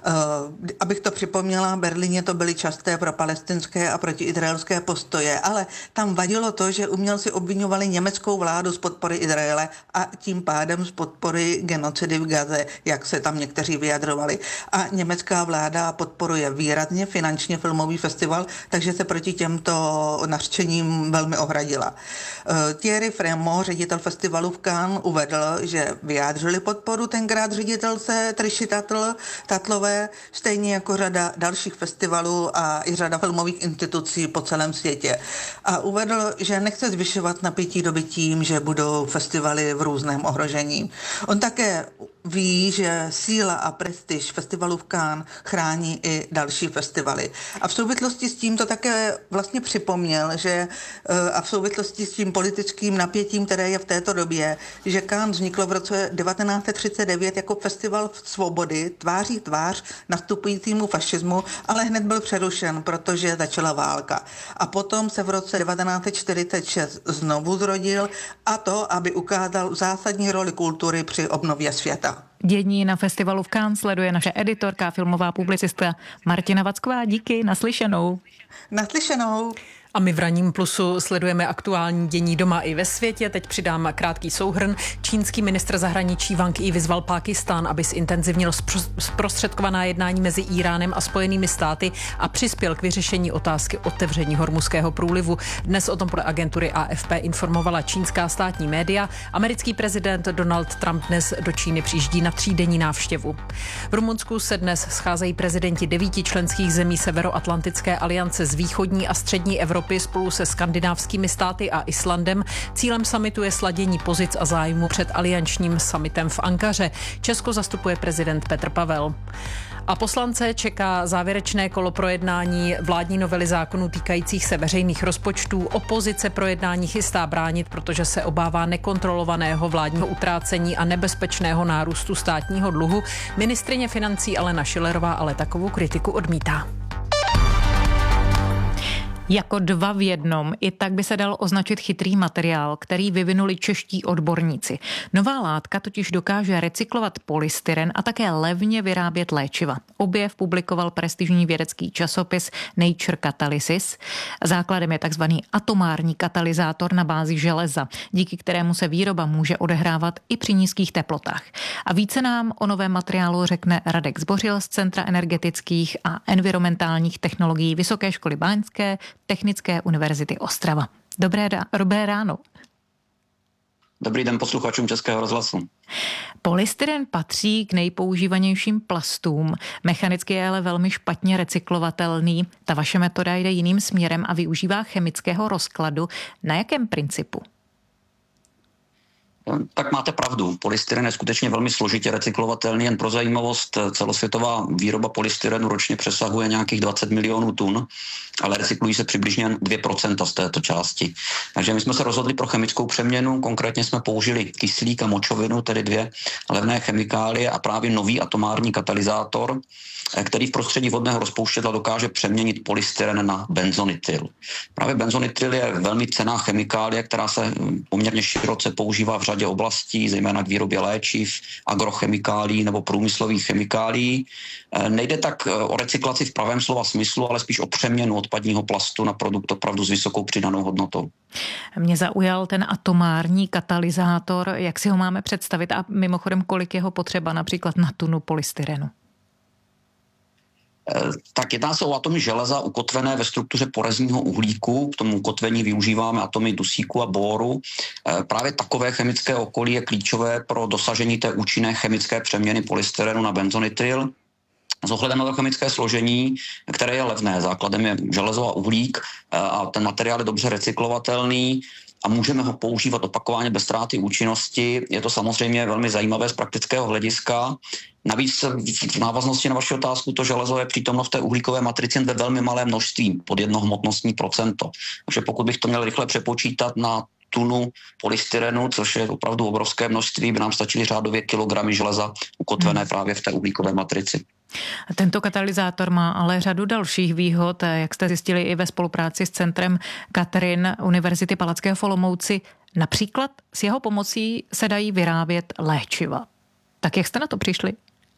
Abych to připomněla, v Berlíně to byly časté pro palestinské a protiizraelské postoje, ale tam vadilo to, že umělci obviňovali německou vládu z podpory Izraele a tím pádem z podpory genocidy v Gaze, jak se tam někteří vyjadrovali. A německá vláda podporuje výrazně finančně filmový festival, takže se proti těmto nařčením velmi ohradila. Thierry Frémaux, ředitel festivalu v Cannes, uvedl, že vyjádřili podporu tenkrát ředitelce Triši Tatl, Tatlové, stejně jako řada dalších festivalů a i řada filmových institucí po celém světě. A uvedl, že nechce zvyšovat napětí doby tím, že budou festivaly v různém ohrožení. On také ví, že síla a prestiž festivalu v Cannes chrání i další festivaly. A v souvislosti s tím to také vlastně připomněl, že a v souvislosti s tím politickým napětím, které je v této době, že Cannes vzniklo v roce devatenáct set třicet devět jako festival svobody, tváří tvář nastupujícímu fašismu, ale hned byl přerušen, protože začala válka. A potom se v roce devatenáct set čtyřicet šest znovu zrodil, a to, aby ukázal zásadní roli kultury při obnově světa. Dění na festivalu v Cannes sleduje naše editorka, filmová publicistka Martina Vacková. Díky, naslyšenou. Naslyšenou. A my v Ranním plusu sledujeme aktuální dění doma i ve světě. Teď přidám krátký souhrn. Čínský ministr zahraničí Wang Yi vyzval Pákistán, aby zintenzivnil zprostředkovaná jednání mezi Íránem a Spojenými státy a přispěl k vyřešení otázky otevření Hormuzského průlivu. Dnes o tom podle agentury A F P informovala čínská státní média. Americký prezident Donald Trump dnes do Číny přijíždí na třídenní návštěvu. V Rumunsku se dnes scházejí prezidenti devíti členských zemí Severoatlantické aliance z východní a střední Evropy spolu se skandinávskými státy a Islandem. Cílem summitu je sladění pozic a zájmu před aliančním summitem v Ankaře. Česko zastupuje prezident Petr Pavel. A poslance čeká závěrečné kolo projednání vládní novely zákonů týkajících se veřejných rozpočtů. Opozice projednání chystá bránit, protože se obává nekontrolovaného vládního utrácení a nebezpečného nárůstu státního dluhu. Ministryně financí Alena Schillerová ale takovou kritiku odmítá. Jako dva v jednom, i tak by se dal označit chytrý materiál, který vyvinuli čeští odborníci. Nová látka totiž dokáže recyklovat polystyren a také levně vyrábět léčiva. Objev publikoval prestižní vědecký časopis Nature Catalysis. Základem je takzvaný atomární katalyzátor na bázi železa, díky kterému se výroba může odehrávat i při nízkých teplotách. A více nám o novém materiálu řekne Radek Zbořil z Centra energetických a environmentálních technologií Vysoké školy báňské Technické univerzity Ostrava. Dobré, dobré ráno. Dobrý den posluchačům Českého rozhlasu. Polystyren patří k nejpoužívanějším plastům. Mechanicky je ale velmi špatně recyklovatelný. Ta vaše metoda jde jiným směrem a využívá chemického rozkladu. Na jakém principu? Tak máte pravdu. Polystyren je skutečně velmi složitě recyklovatelný. Jen pro zajímavost, celosvětová výroba polystyrenu ročně přesahuje nějakých dvacet milionů tun, ale recyklují se přibližně dvě procenta z této části. Takže my jsme se rozhodli pro chemickou přeměnu, konkrétně jsme použili kyslík a močovinu, tedy dvě levné chemikálie a právě nový atomární katalyzátor, který v prostředí vodného rozpouštědla dokáže přeměnit polystyren na benzonityl. Právě benzonityl je velmi cenná chemikálie, která se poměrně široce používá v řadě oblastí, zejména k výrobě léčiv, agrochemikálí nebo průmyslových chemikálií. Nejde tak o recyklaci v pravém slova smyslu, ale spíš o přeměnu odpadního plastu na produkt opravdu s vysokou přidanou hodnotou. Mě zaujal ten atomární katalyzátor. Jak si ho máme představit a mimochodem, kolik je ho potřeba například na tunu polystyrenu? Tak jedná se o atomy železa ukotvené ve struktuře porezního uhlíku. K tomu ukotvení využíváme atomy dusíku a bóru. Právě takové chemické okolí je klíčové pro dosažení té účinné chemické přeměny polystyrenu na benzonityl. S ohledem na to chemické složení, které je levné, základem je železo a uhlík a ten materiál je dobře recyklovatelný a můžeme ho používat opakovaně bez ztráty účinnosti. Je to samozřejmě velmi zajímavé z praktického hlediska. Navíc v návaznosti na vaši otázku to železo je přítomno v té uhlíkové matrici ve velmi malém množství, pod jedno hmotnostní procento. Takže pokud bych to měl rychle přepočítat na tunu polystyrenu, což je opravdu obrovské množství, by nám stačily řádově kilogramy železa ukotvené hmm. právě v té uhlíkové matrici. Tento katalyzátor má ale řadu dalších výhod, jak jste zjistili i ve spolupráci s centrem Katrin Univerzity Palackého v Olomouci. Například s jeho pomocí se dají vyrábět léčiva. Tak jak jste na to přišli?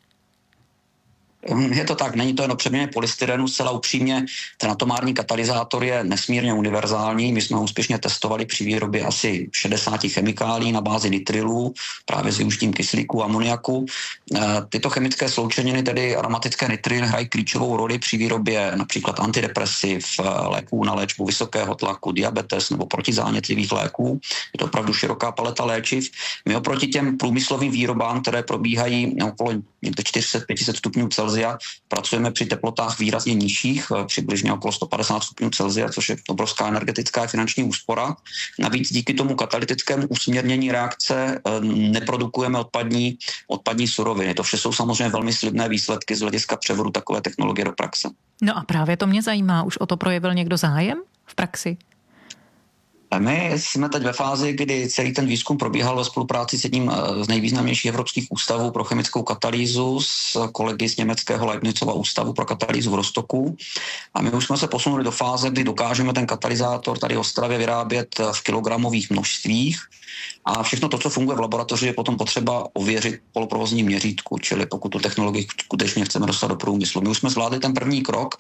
Je to tak, není to jen o přeměně polystyrenu, zcela upřímně. Ten atomární katalyzátor je nesmírně univerzální. My jsme ho úspěšně testovali při výrobě asi šedesát chemikálí na bázi nitrilů, právě s využitím kyslíku a amoniaku. Tyto chemické sloučeniny, tedy aromatické nitrily, hrají klíčovou roli při výrobě například antidepresiv, léků na léčbu vysokého tlaku, diabetes nebo protizánětlivých léků. Je to opravdu široká paleta léčiv. My oproti těm průmyslovým výrobám, které probíhají okolo čtyři sta až pět set stupňů Celsia, pracujeme při teplotách výrazně nižších, přibližně okolo sto padesát stupňů Celsia, což je obrovská energetická a finanční úspora. Navíc díky tomu katalytickému usměrnění reakce neprodukujeme odpadní, odpadní suroviny. To vše jsou samozřejmě velmi slibné výsledky z hlediska převodu takové technologie do praxe. No a právě to mě zajímá. Už o to projevil někdo zájem v praxi? My jsme teď ve fázi, kdy celý ten výzkum probíhal ve spolupráci s jedním z nejvýznamnějších evropských ústavů pro chemickou katalýzu s kolegy z německého Leibnizova ústavu pro katalýzu v Rostocku. A my už jsme se posunuli do fáze, kdy dokážeme ten katalyzátor tady v Ostravě vyrábět v kilogramových množstvích. A všechno to, co funguje v laboratoři, je potom potřeba ověřit v poloprovozním měřítku, čili pokud tu technologii skutečně chceme dostat do průmyslu. My už jsme zvládli ten první krok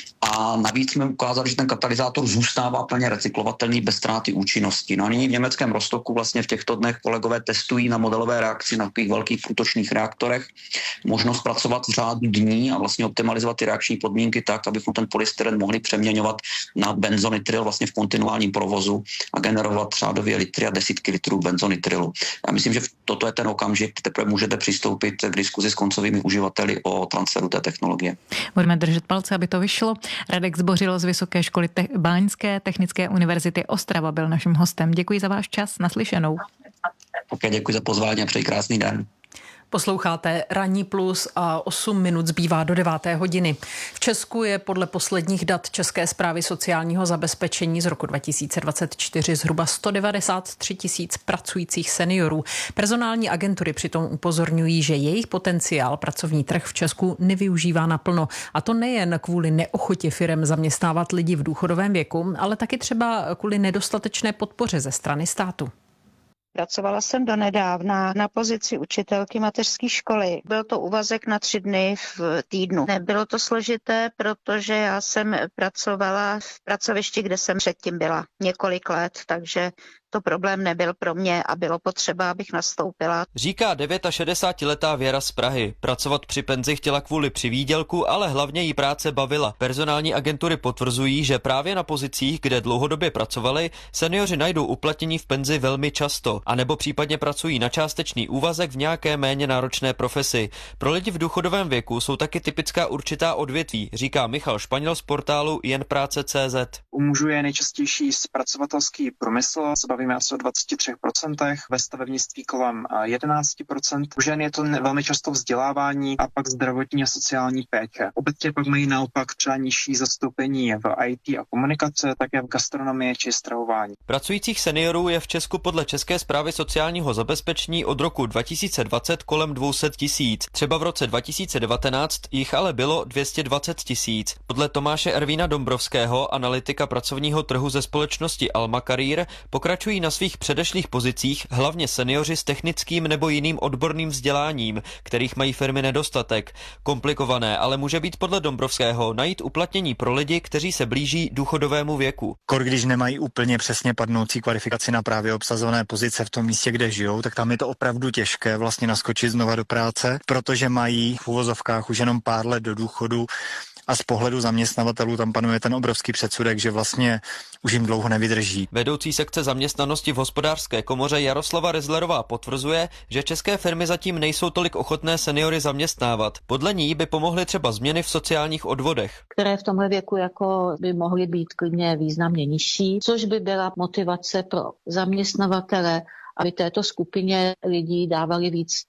a navíc jsme ukázali, že ten katalyzátor zůstává plně recyklovatelný bez ztráty účinnosti. No a nyní v německém Rostocku vlastně v těchto dnech kolegové testují na modelové reakci na takových velkých průtočných reaktorech možnost pracovat v řádu dní a vlastně optimalizovat ty reakční podmínky tak, abychom ten polystyren mohli přeměňovat na benzonitril vlastně v kontinuálním provozu a generovat řádově litry a desítky litrů benzonitrilu. Já myslím, že toto je ten okamžik, teprve můžete přistoupit k diskuzi s koncovými uživateli o transferu té technologie. Budeme držet palce, aby to vyšlo. Radek Zbořil z Vysoké školy te- Báňské technické univerzity Ostrava byl naším hostem. Děkuji za váš čas, naslyšenou. Okay, děkuji za pozvání a přeji krásný den. Posloucháte Ranní plus a osm minut zbývá do deváté hodiny. V Česku je podle posledních dat České správy sociálního zabezpečení z roku dva tisíce dvacet čtyři zhruba sto devadesát tři tisíc pracujících seniorů. Personální agentury přitom upozorňují, že jejich potenciál pracovní trh v Česku nevyužívá naplno. A to nejen kvůli neochotě firem zaměstnávat lidi v důchodovém věku, ale taky třeba kvůli nedostatečné podpoře ze strany státu. Pracovala jsem donedávna na pozici učitelky mateřské školy. Byl to úvazek na tři dny v týdnu. Nebylo to složité, protože já jsem pracovala v pracovišti, kde jsem předtím byla několik let, takže to problém nebyl pro mě a bylo potřeba, abych nastoupila. Říká šedesátiletá Věra z Prahy. Pracovat při penzi chtěla kvůli přivýdělku, ale hlavně jí práce bavila. Personální agentury potvrzují, že právě na pozicích, kde dlouhodobě pracovali, seniori najdou uplatnění v penzi velmi často, anebo případně pracují na částečný úvazek v nějaké méně náročné profesi. Pro lidi v důchodovém věku jsou taky typická určitá odvětví, říká Michal Španěl z portálu jen práce tečka cé zet. U mužů je nejčastější zpracovatelský průmysl, bavíme asi o dvacet tři procent, ve stavebnictví kolem jedenáct procent. U žen je to velmi často vzdělávání a pak zdravotní a sociální péče. Obecně pak mají naopak třeba nižší zastoupení v í té a komunikace, také v gastronomii či stravování. Pracujících seniorů je v Česku podle České správy sociálního zabezpečení od roku dva tisíce dvacet kolem dvě stě tisíc. Třeba v roce dva tisíce devatenáct jich ale bylo dvě stě dvacet tisíc. Podle Tomáše Ervína Dombrovského, analytika pracovního trhu ze společnosti Alma Career, pokračují na svých předešlých pozicích hlavně seniori s technickým nebo jiným odborným vzděláním, kterých mají firmy nedostatek. Komplikované ale může být podle Dombrovského najít uplatnění pro lidi, kteří se blíží důchodovému věku. Kor, když nemají úplně přesně padnoucí kvalifikaci na právě obsazené pozice v tom místě, kde žijou, tak tam je to opravdu těžké vlastně naskočit znova do práce, protože mají v uvozovkách už jenom pár let do důchodu. A z pohledu zaměstnavatelů tam panuje ten obrovský předsudek, že vlastně už jim dlouho nevydrží. Vedoucí sekce zaměstnanosti v Hospodářské komoře Jaroslava Rezlerová potvrzuje, že české firmy zatím nejsou tolik ochotné seniory zaměstnávat. Podle ní by pomohly třeba změny v sociálních odvodech, které v tomhle věku jako by mohly být klidně významně nižší, což by byla motivace pro zaměstnavatele, aby této skupině lidí dávali víc nabídky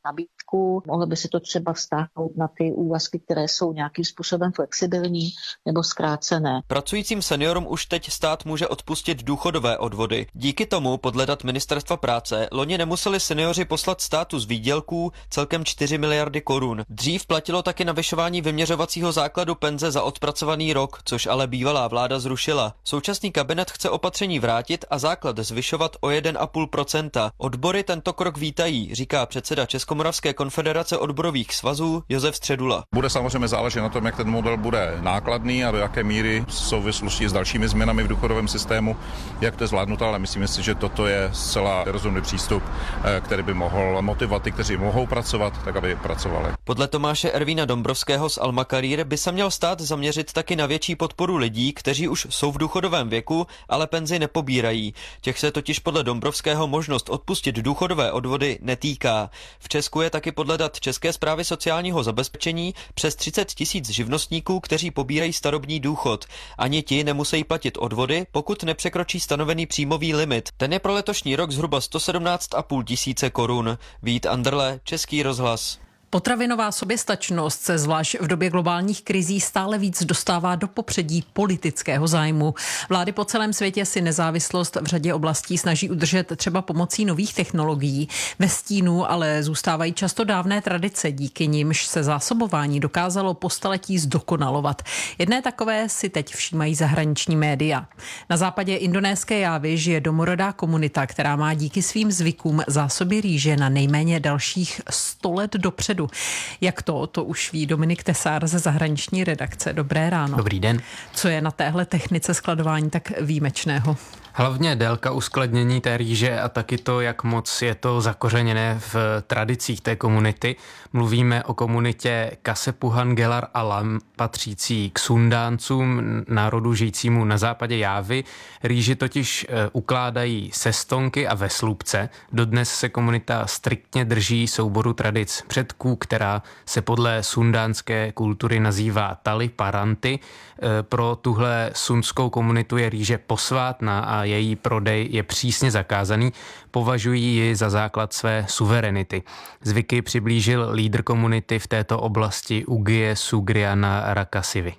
úvazků. Mohlo by se to třeba vztáhnout na ty úvazky, které jsou nějakým způsobem flexibilní nebo zkrácené. Pracujícím seniorům už teď stát může odpustit důchodové odvody. Díky tomu, podle dat Ministerstva práce, loni nemuseli seniori poslat státu z výdělků celkem čtyři miliardy korun. Dřív platilo taky navyšování vyměřovacího základu penze za odpracovaný rok, což ale bývalá vláda zrušila. Současný kabinet chce opatření vrátit a základ zvyšovat o jedna celá pět procenta. Odbory tento krok vítají, říká předseda Českomoravské konfederace odborových svazů Josef Středula. Bude samozřejmě záležet na tom, jak ten model bude nákladný a do jaké míry v souvislosti s dalšími změnami v důchodovém systému, jak to je zvládnuto, ale myslím si, že toto je zcela rozumný přístup, který by mohl motivovat ty, kteří mohou pracovat, tak aby pracovali. Podle Tomáše Ervína Dombrovského z Alma Career by se měl stát zaměřit taky na větší podporu lidí, kteří už jsou v důchodovém věku, ale penzi nepobírají. Těch se totiž podle Dombrovského možnost odpustit důchodové odvody netýká. V Česku je taky podle dat České správy sociálního zabezpečení přes třicet tisíc živnostníků, kteří pobírají starobní důchod. Ani ti nemusí platit odvody, pokud nepřekročí stanovený příjmový limit. Ten je pro letošní rok zhruba sto sedmnáct a půl tisíce korun. Vít Anderle, Český rozhlas. Potravinová soběstačnost se zvlášť v době globálních krizí stále víc dostává do popředí politického zájmu. Vlády po celém světě si nezávislost v řadě oblastí snaží udržet třeba pomocí nových technologií. Ve stínu ale zůstávají často dávné tradice, díky nimž se zásobování dokázalo po staletí zdokonalovat. Jedné takové si teď všímají zahraniční média. Na západě indonéské Jávy žije domorodá komunita, která má díky svým zvykům zásoby rýže na nejméně dalších sto let dopředu. Jak to, to už ví Dominik Tesár ze zahraniční redakce. Dobré ráno. Dobrý den. Co je na téhle technice skladování tak výjimečného? Hlavně délka uskladnění té rýže a taky to, jak moc je to zakořeněné v tradicích té komunity. Mluvíme o komunitě Kasepuhan Gelar Alam, patřící k Sundáncům, národu žijícímu na západě Jávy. Rýži totiž ukládají se stonky a ve slupce. Dodnes se komunita striktně drží souboru tradic předků, která se podle sundánské kultury nazývá Tali Paranty. Pro tuhle sundskou komunitu je rýže posvátná a její prodej je přísně zakázaný, považují ji za základ své suverenity. Zvyky přiblížil lídr komunity v této oblasti Ugie Sugriana Rakasivi.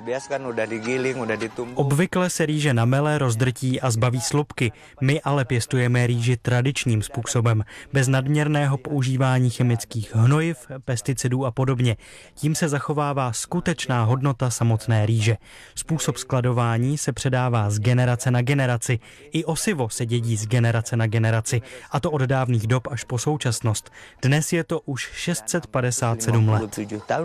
Obvykle se rýže namele, rozdrtí a zbaví slupky. My ale pěstujeme rýži tradičním způsobem, bez nadměrného používání chemických hnojiv, pesticidů a podobně. Tím se zachovává skutečná hodnota samotné rýže. Způsob skladování se předává z generace na generaci. I osivo se dědí z generace na generaci, a to od dávných dob až po současnost. Dnes je to už šest set padesát sedm let.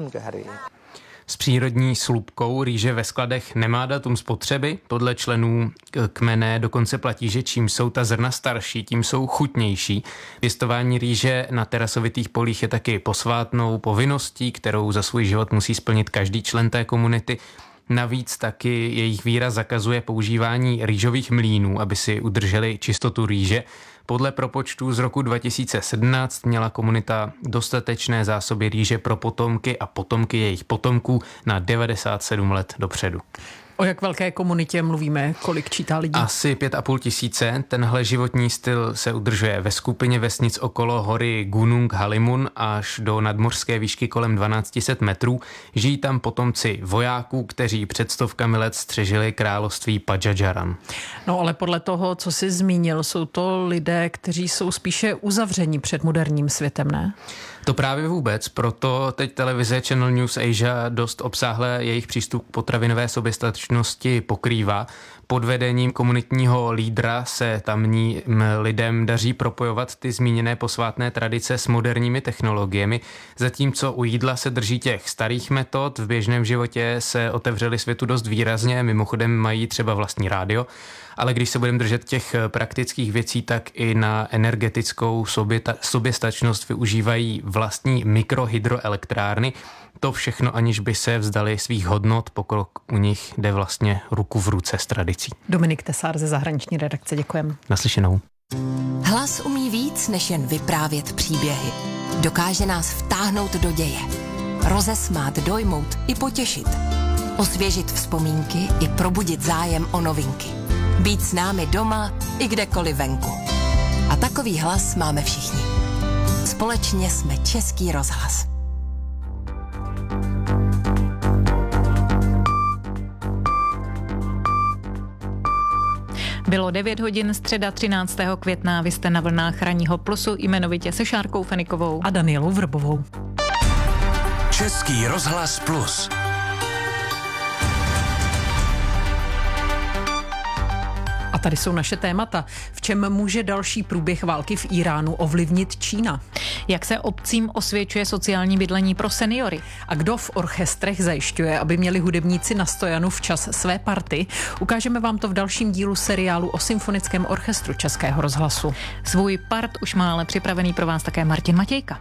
S přírodní slupkou rýže ve skladech nemá datum spotřeby. Podle členů kmene dokonce platí, že čím jsou ta zrna starší, tím jsou chutnější. Pěstování rýže na terasovitých polích je taky posvátnou povinností, kterou za svůj život musí splnit každý člen té komunity. Navíc taky jejich víra zakazuje používání rýžových mlýnů, aby si udrželi čistotu rýže. Podle propočtů z roku dva tisíce sedmnáct měla komunita dostatečné zásoby rýže pro potomky a potomky jejich potomků na devadesát sedm let dopředu. O jak velké komunitě mluvíme? Kolik čítá lidí? Asi pět a půl tisíce. Tenhle životní styl se udržuje ve skupině vesnic okolo hory Gunung Halimun až do nadmořské výšky kolem dvanáct set metrů. Žijí tam potomci vojáků, kteří před stovkami let střežili království Pajajaran. No ale podle toho, co jsi zmínil, jsou to lidé, kteří jsou spíše uzavření před moderním světem, ne? To právě vůbec, proto teď televize Channel News Asia dost obsáhle jejich přístup k potravinové soběstačnosti pokrývá. Pod vedením komunitního lídra se tamním lidem daří propojovat ty zmíněné posvátné tradice s moderními technologiemi, zatímco u jídla se drží těch starých metod, v běžném životě se otevřeli světu dost výrazně, mimochodem mají třeba vlastní rádio, ale když se budeme držet těch praktických věcí, tak i na energetickou soběta, soběstačnost využívají vlastní mikrohydroelektrárny. To všechno, aniž by se vzdali svých hodnot, pokrok u nich jde vlastně ruku v ruce s tradicí. Dominik Tesár ze zahraniční redakce, děkujeme. Naslyšenou. Hlas umí víc, než jen vyprávět příběhy. Dokáže nás vtáhnout do děje. Rozesmát, dojmout i potěšit. Osvěžit vzpomínky i probudit zájem o novinky. Být s námi doma i kdekoliv venku. A takový hlas máme všichni. Společně jsme Český rozhlas. Bylo devět hodin, středa třináctého května, vy jste na vlnách Ranního plusu, jmenovitě se Šárkou Fenikovou a Danielou Vrbovou. Český rozhlas plus. A tady jsou naše témata. V čem může další průběh války v Iránu ovlivnit Čína? Jak se obcím osvědčuje sociální bydlení pro seniory? A kdo v orchestrech zajišťuje, aby měli hudebníci na stojanu včas své party? Ukážeme vám to v dalším dílu seriálu o symfonickém orchestru Českého rozhlasu. Svůj part už má ale připravený pro vás také Martin Matějka.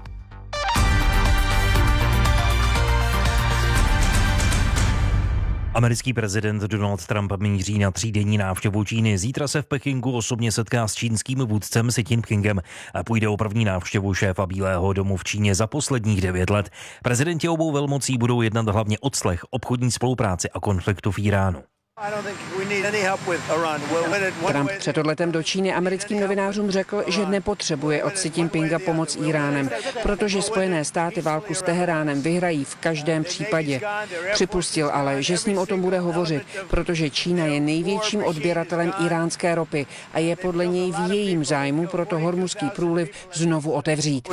Americký prezident Donald Trump míří na třídenní návštěvu Číny. Zítra se v Pekingu osobně setká s čínským vůdcem Si Jinpingem a půjde o první návštěvu šéfa Bílého domu v Číně za posledních devět let. Prezidenti obou velmocí budou jednat hlavně o clech, obchodní spolupráci a konfliktu v Iránu. Trump před odletem do Číny americkým novinářům řekl, že nepotřebuje od Si Jinpinga pomoc Iránem, protože Spojené státy válku s Teheránem vyhrají v každém případě. Připustil ale, že s ním o tom bude hovořit, protože Čína je největším odběratelem iránské ropy a je podle něj v jejím zájmu proto Hormuzský průliv znovu otevřít.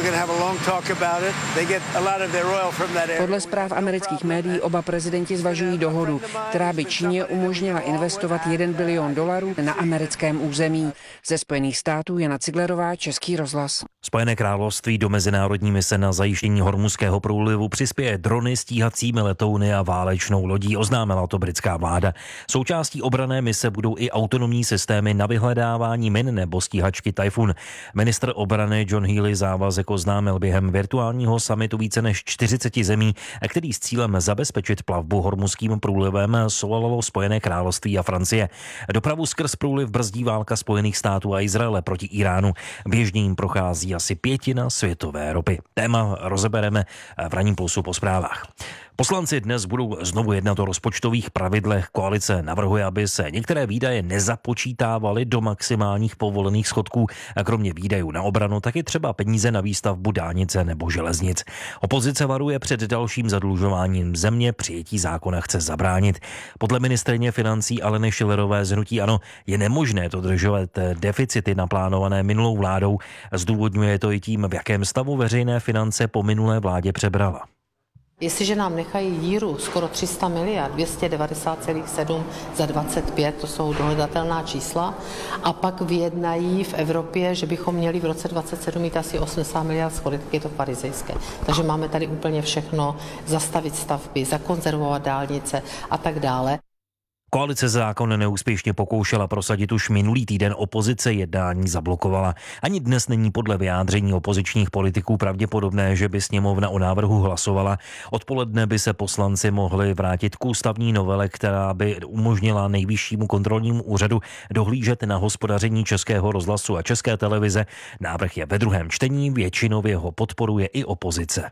Podle zpráv amerických médií oba prezidenti zvažují dohodu, která by Číně umožnila investovat jeden bilion dolarů na americkém území. Ze Spojených států Jana Ciglerová, Český rozhlas. Spojené království do mezinárodní mise na zajištění Hormuzského průlivu přispěje drony, stíhacími letouny a válečnou lodí, oznámila to britská vláda. Součástí obranné mise budou i autonomní systémy na vyhledávání min nebo stíhačky Typhoon. Ministr obrany John Healey závazek oznámil během virtuálního summitu více než čtyřicet zemí, který s cílem zabezpečit plavbu Hormuzským průlivem svolalo Spojené království a Francie. Dopravu skrz průliv brzdí válka Spojených států a Izraele proti Iránu. Běžně jim prochází asi pětina světové ropy. Téma rozebereme v Ranním plusu po zprávách. Poslanci dnes budou znovu jednat o rozpočtových pravidlech. Koalice navrhuje, aby se některé výdaje nezapočítávaly do maximálních povolených schodků. A kromě výdajů na obranu taky třeba peníze na výstavbu dálnice nebo železnic. Opozice varuje před dalším zadlužováním země, přijetí zákona chce zabránit. Podle ministryně financí Aleny Schillerové z hnutí ANO je nemožné dodržovat deficity naplánované minulou vládou. Zdůvodňuje to i tím, v jakém stavu veřejné finance po minulé vládě přebrala. Jestliže nám nechají díru skoro tři sta miliard, dvě stě devadesát celá sedm za dvacet pět, to jsou dohledatelná čísla, a pak vyjednají v Evropě, že bychom měli v roce dvacet sedm mít asi osmdesát miliard schodek, je to farizejské. Takže máme tady úplně všechno, zastavit stavby, zakonzervovat dálnice a tak dále. Koalice zákon neúspěšně pokoušela prosadit už minulý týden, opozice jednání zablokovala. Ani dnes není podle vyjádření opozičních politiků pravděpodobné, že by sněmovna o návrhu hlasovala. Odpoledne by se poslanci mohli vrátit k ústavní novele, která by umožnila Nejvyššímu kontrolnímu úřadu dohlížet na hospodaření Českého rozhlasu a České televize. Návrh je ve druhém čtení, většinově ho podporuje i opozice.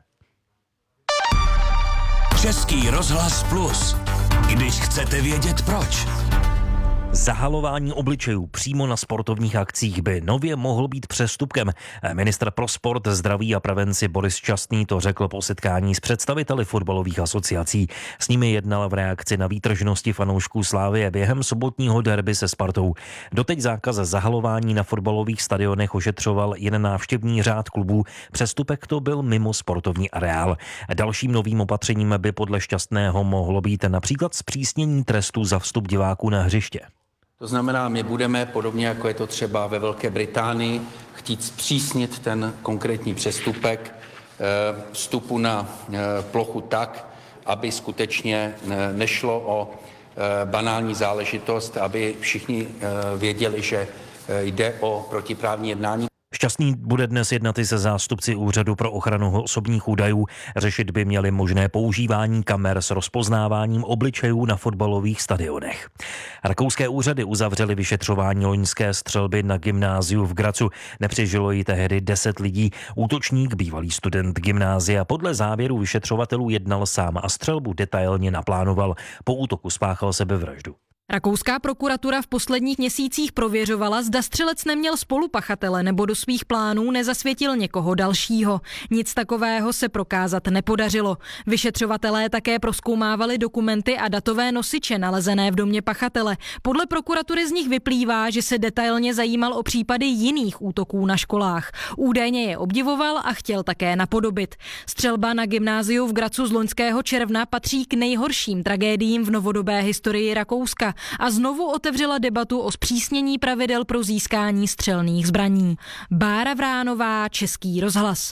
Český rozhlas plus. Když chcete vědět proč. Zahalování obličejů přímo na sportovních akcích by nově mohl být přestupkem. Ministr pro sport, zdraví a prevenci Boris Častný to řekl po setkání s představiteli fotbalových asociací. S nimi jednal v reakci na výtržnosti fanoušků Slavie během sobotního derby se Spartou. Doteď zákaz zahalování na fotbalových stadionech ošetřoval jen návštěvní řád klubů. Přestupek to byl mimo sportovní areál. Dalším novým opatřením by podle Šťastného mohlo být například zpřísnění trestu za vstup diváků na hřiště. To znamená, my budeme, podobně jako je to třeba ve Velké Británii, chtít zpřísnit ten konkrétní přestupek vstupu na plochu tak, aby skutečně nešlo o banální záležitost, aby všichni věděli, že jde o protiprávní jednání. Šťastný bude dnes jednat i se zástupci Úřadu pro ochranu osobních údajů. Řešit by měli možné používání kamer s rozpoznáváním obličejů na fotbalových stadionech. Rakouské úřady uzavřely vyšetřování loňské střelby na gymnáziu v Grazu. Nepřežilo ji tehdy deset lidí. Útočník, bývalý student gymnázia, podle závěru vyšetřovatelů jednal sám a střelbu detailně naplánoval. Po útoku spáchal sebevraždu. Rakouská prokuratura v posledních měsících prověřovala, zda střelec neměl spolupachatele nebo do svých plánů nezasvětil někoho dalšího. Nic takového se prokázat nepodařilo. Vyšetřovatelé také prozkoumávali dokumenty a datové nosiče nalezené v domě pachatele. Podle prokuratury z nich vyplývá, že se detailně zajímal o případy jiných útoků na školách. Údajně je obdivoval a chtěl také napodobit. Střelba na gymnáziu v Grazu z loňského června patří k nejhorším tragédiím v novodobé historii Rakouska a znovu otevřela debatu o zpřísnění pravidel pro získání střelných zbraní. Bára Vránová, Český rozhlas.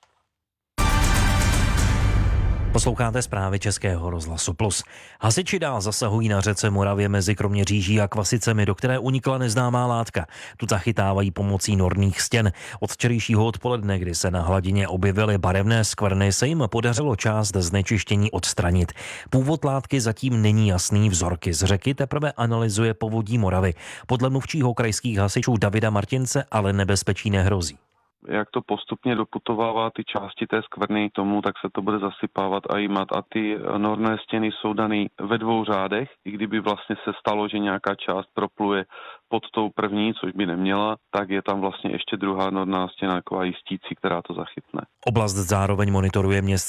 Posloucháte zprávy Českého rozhlasu Plus. Hasiči dál zasahují na řece Moravě mezi Kroměříží a Kvasicemi, do které unikla neznámá látka. Tu zachytávají pomocí norných stěn. Od včerejšího odpoledne, kdy se na hladině objevily barevné skvrny, se jim podařilo část znečištění odstranit. Původ látky zatím není jasný, vzorky z řeky teprve analyzuje Povodí Moravy. Podle mluvčího krajských hasičů Davida Martince ale nebezpečí nehrozí. Jak to postupně doputovává ty části té skvrny tomu, tak se to bude zasypávat a jímat. A ty norné stěny jsou daný ve dvou řádech, i kdyby vlastně se stalo, že nějaká část propluje pod tou první, což by neměla, tak je tam vlastně ještě druhá norná stěna, taková jistící, která to zachytne. Oblast zároveň monitoruje městský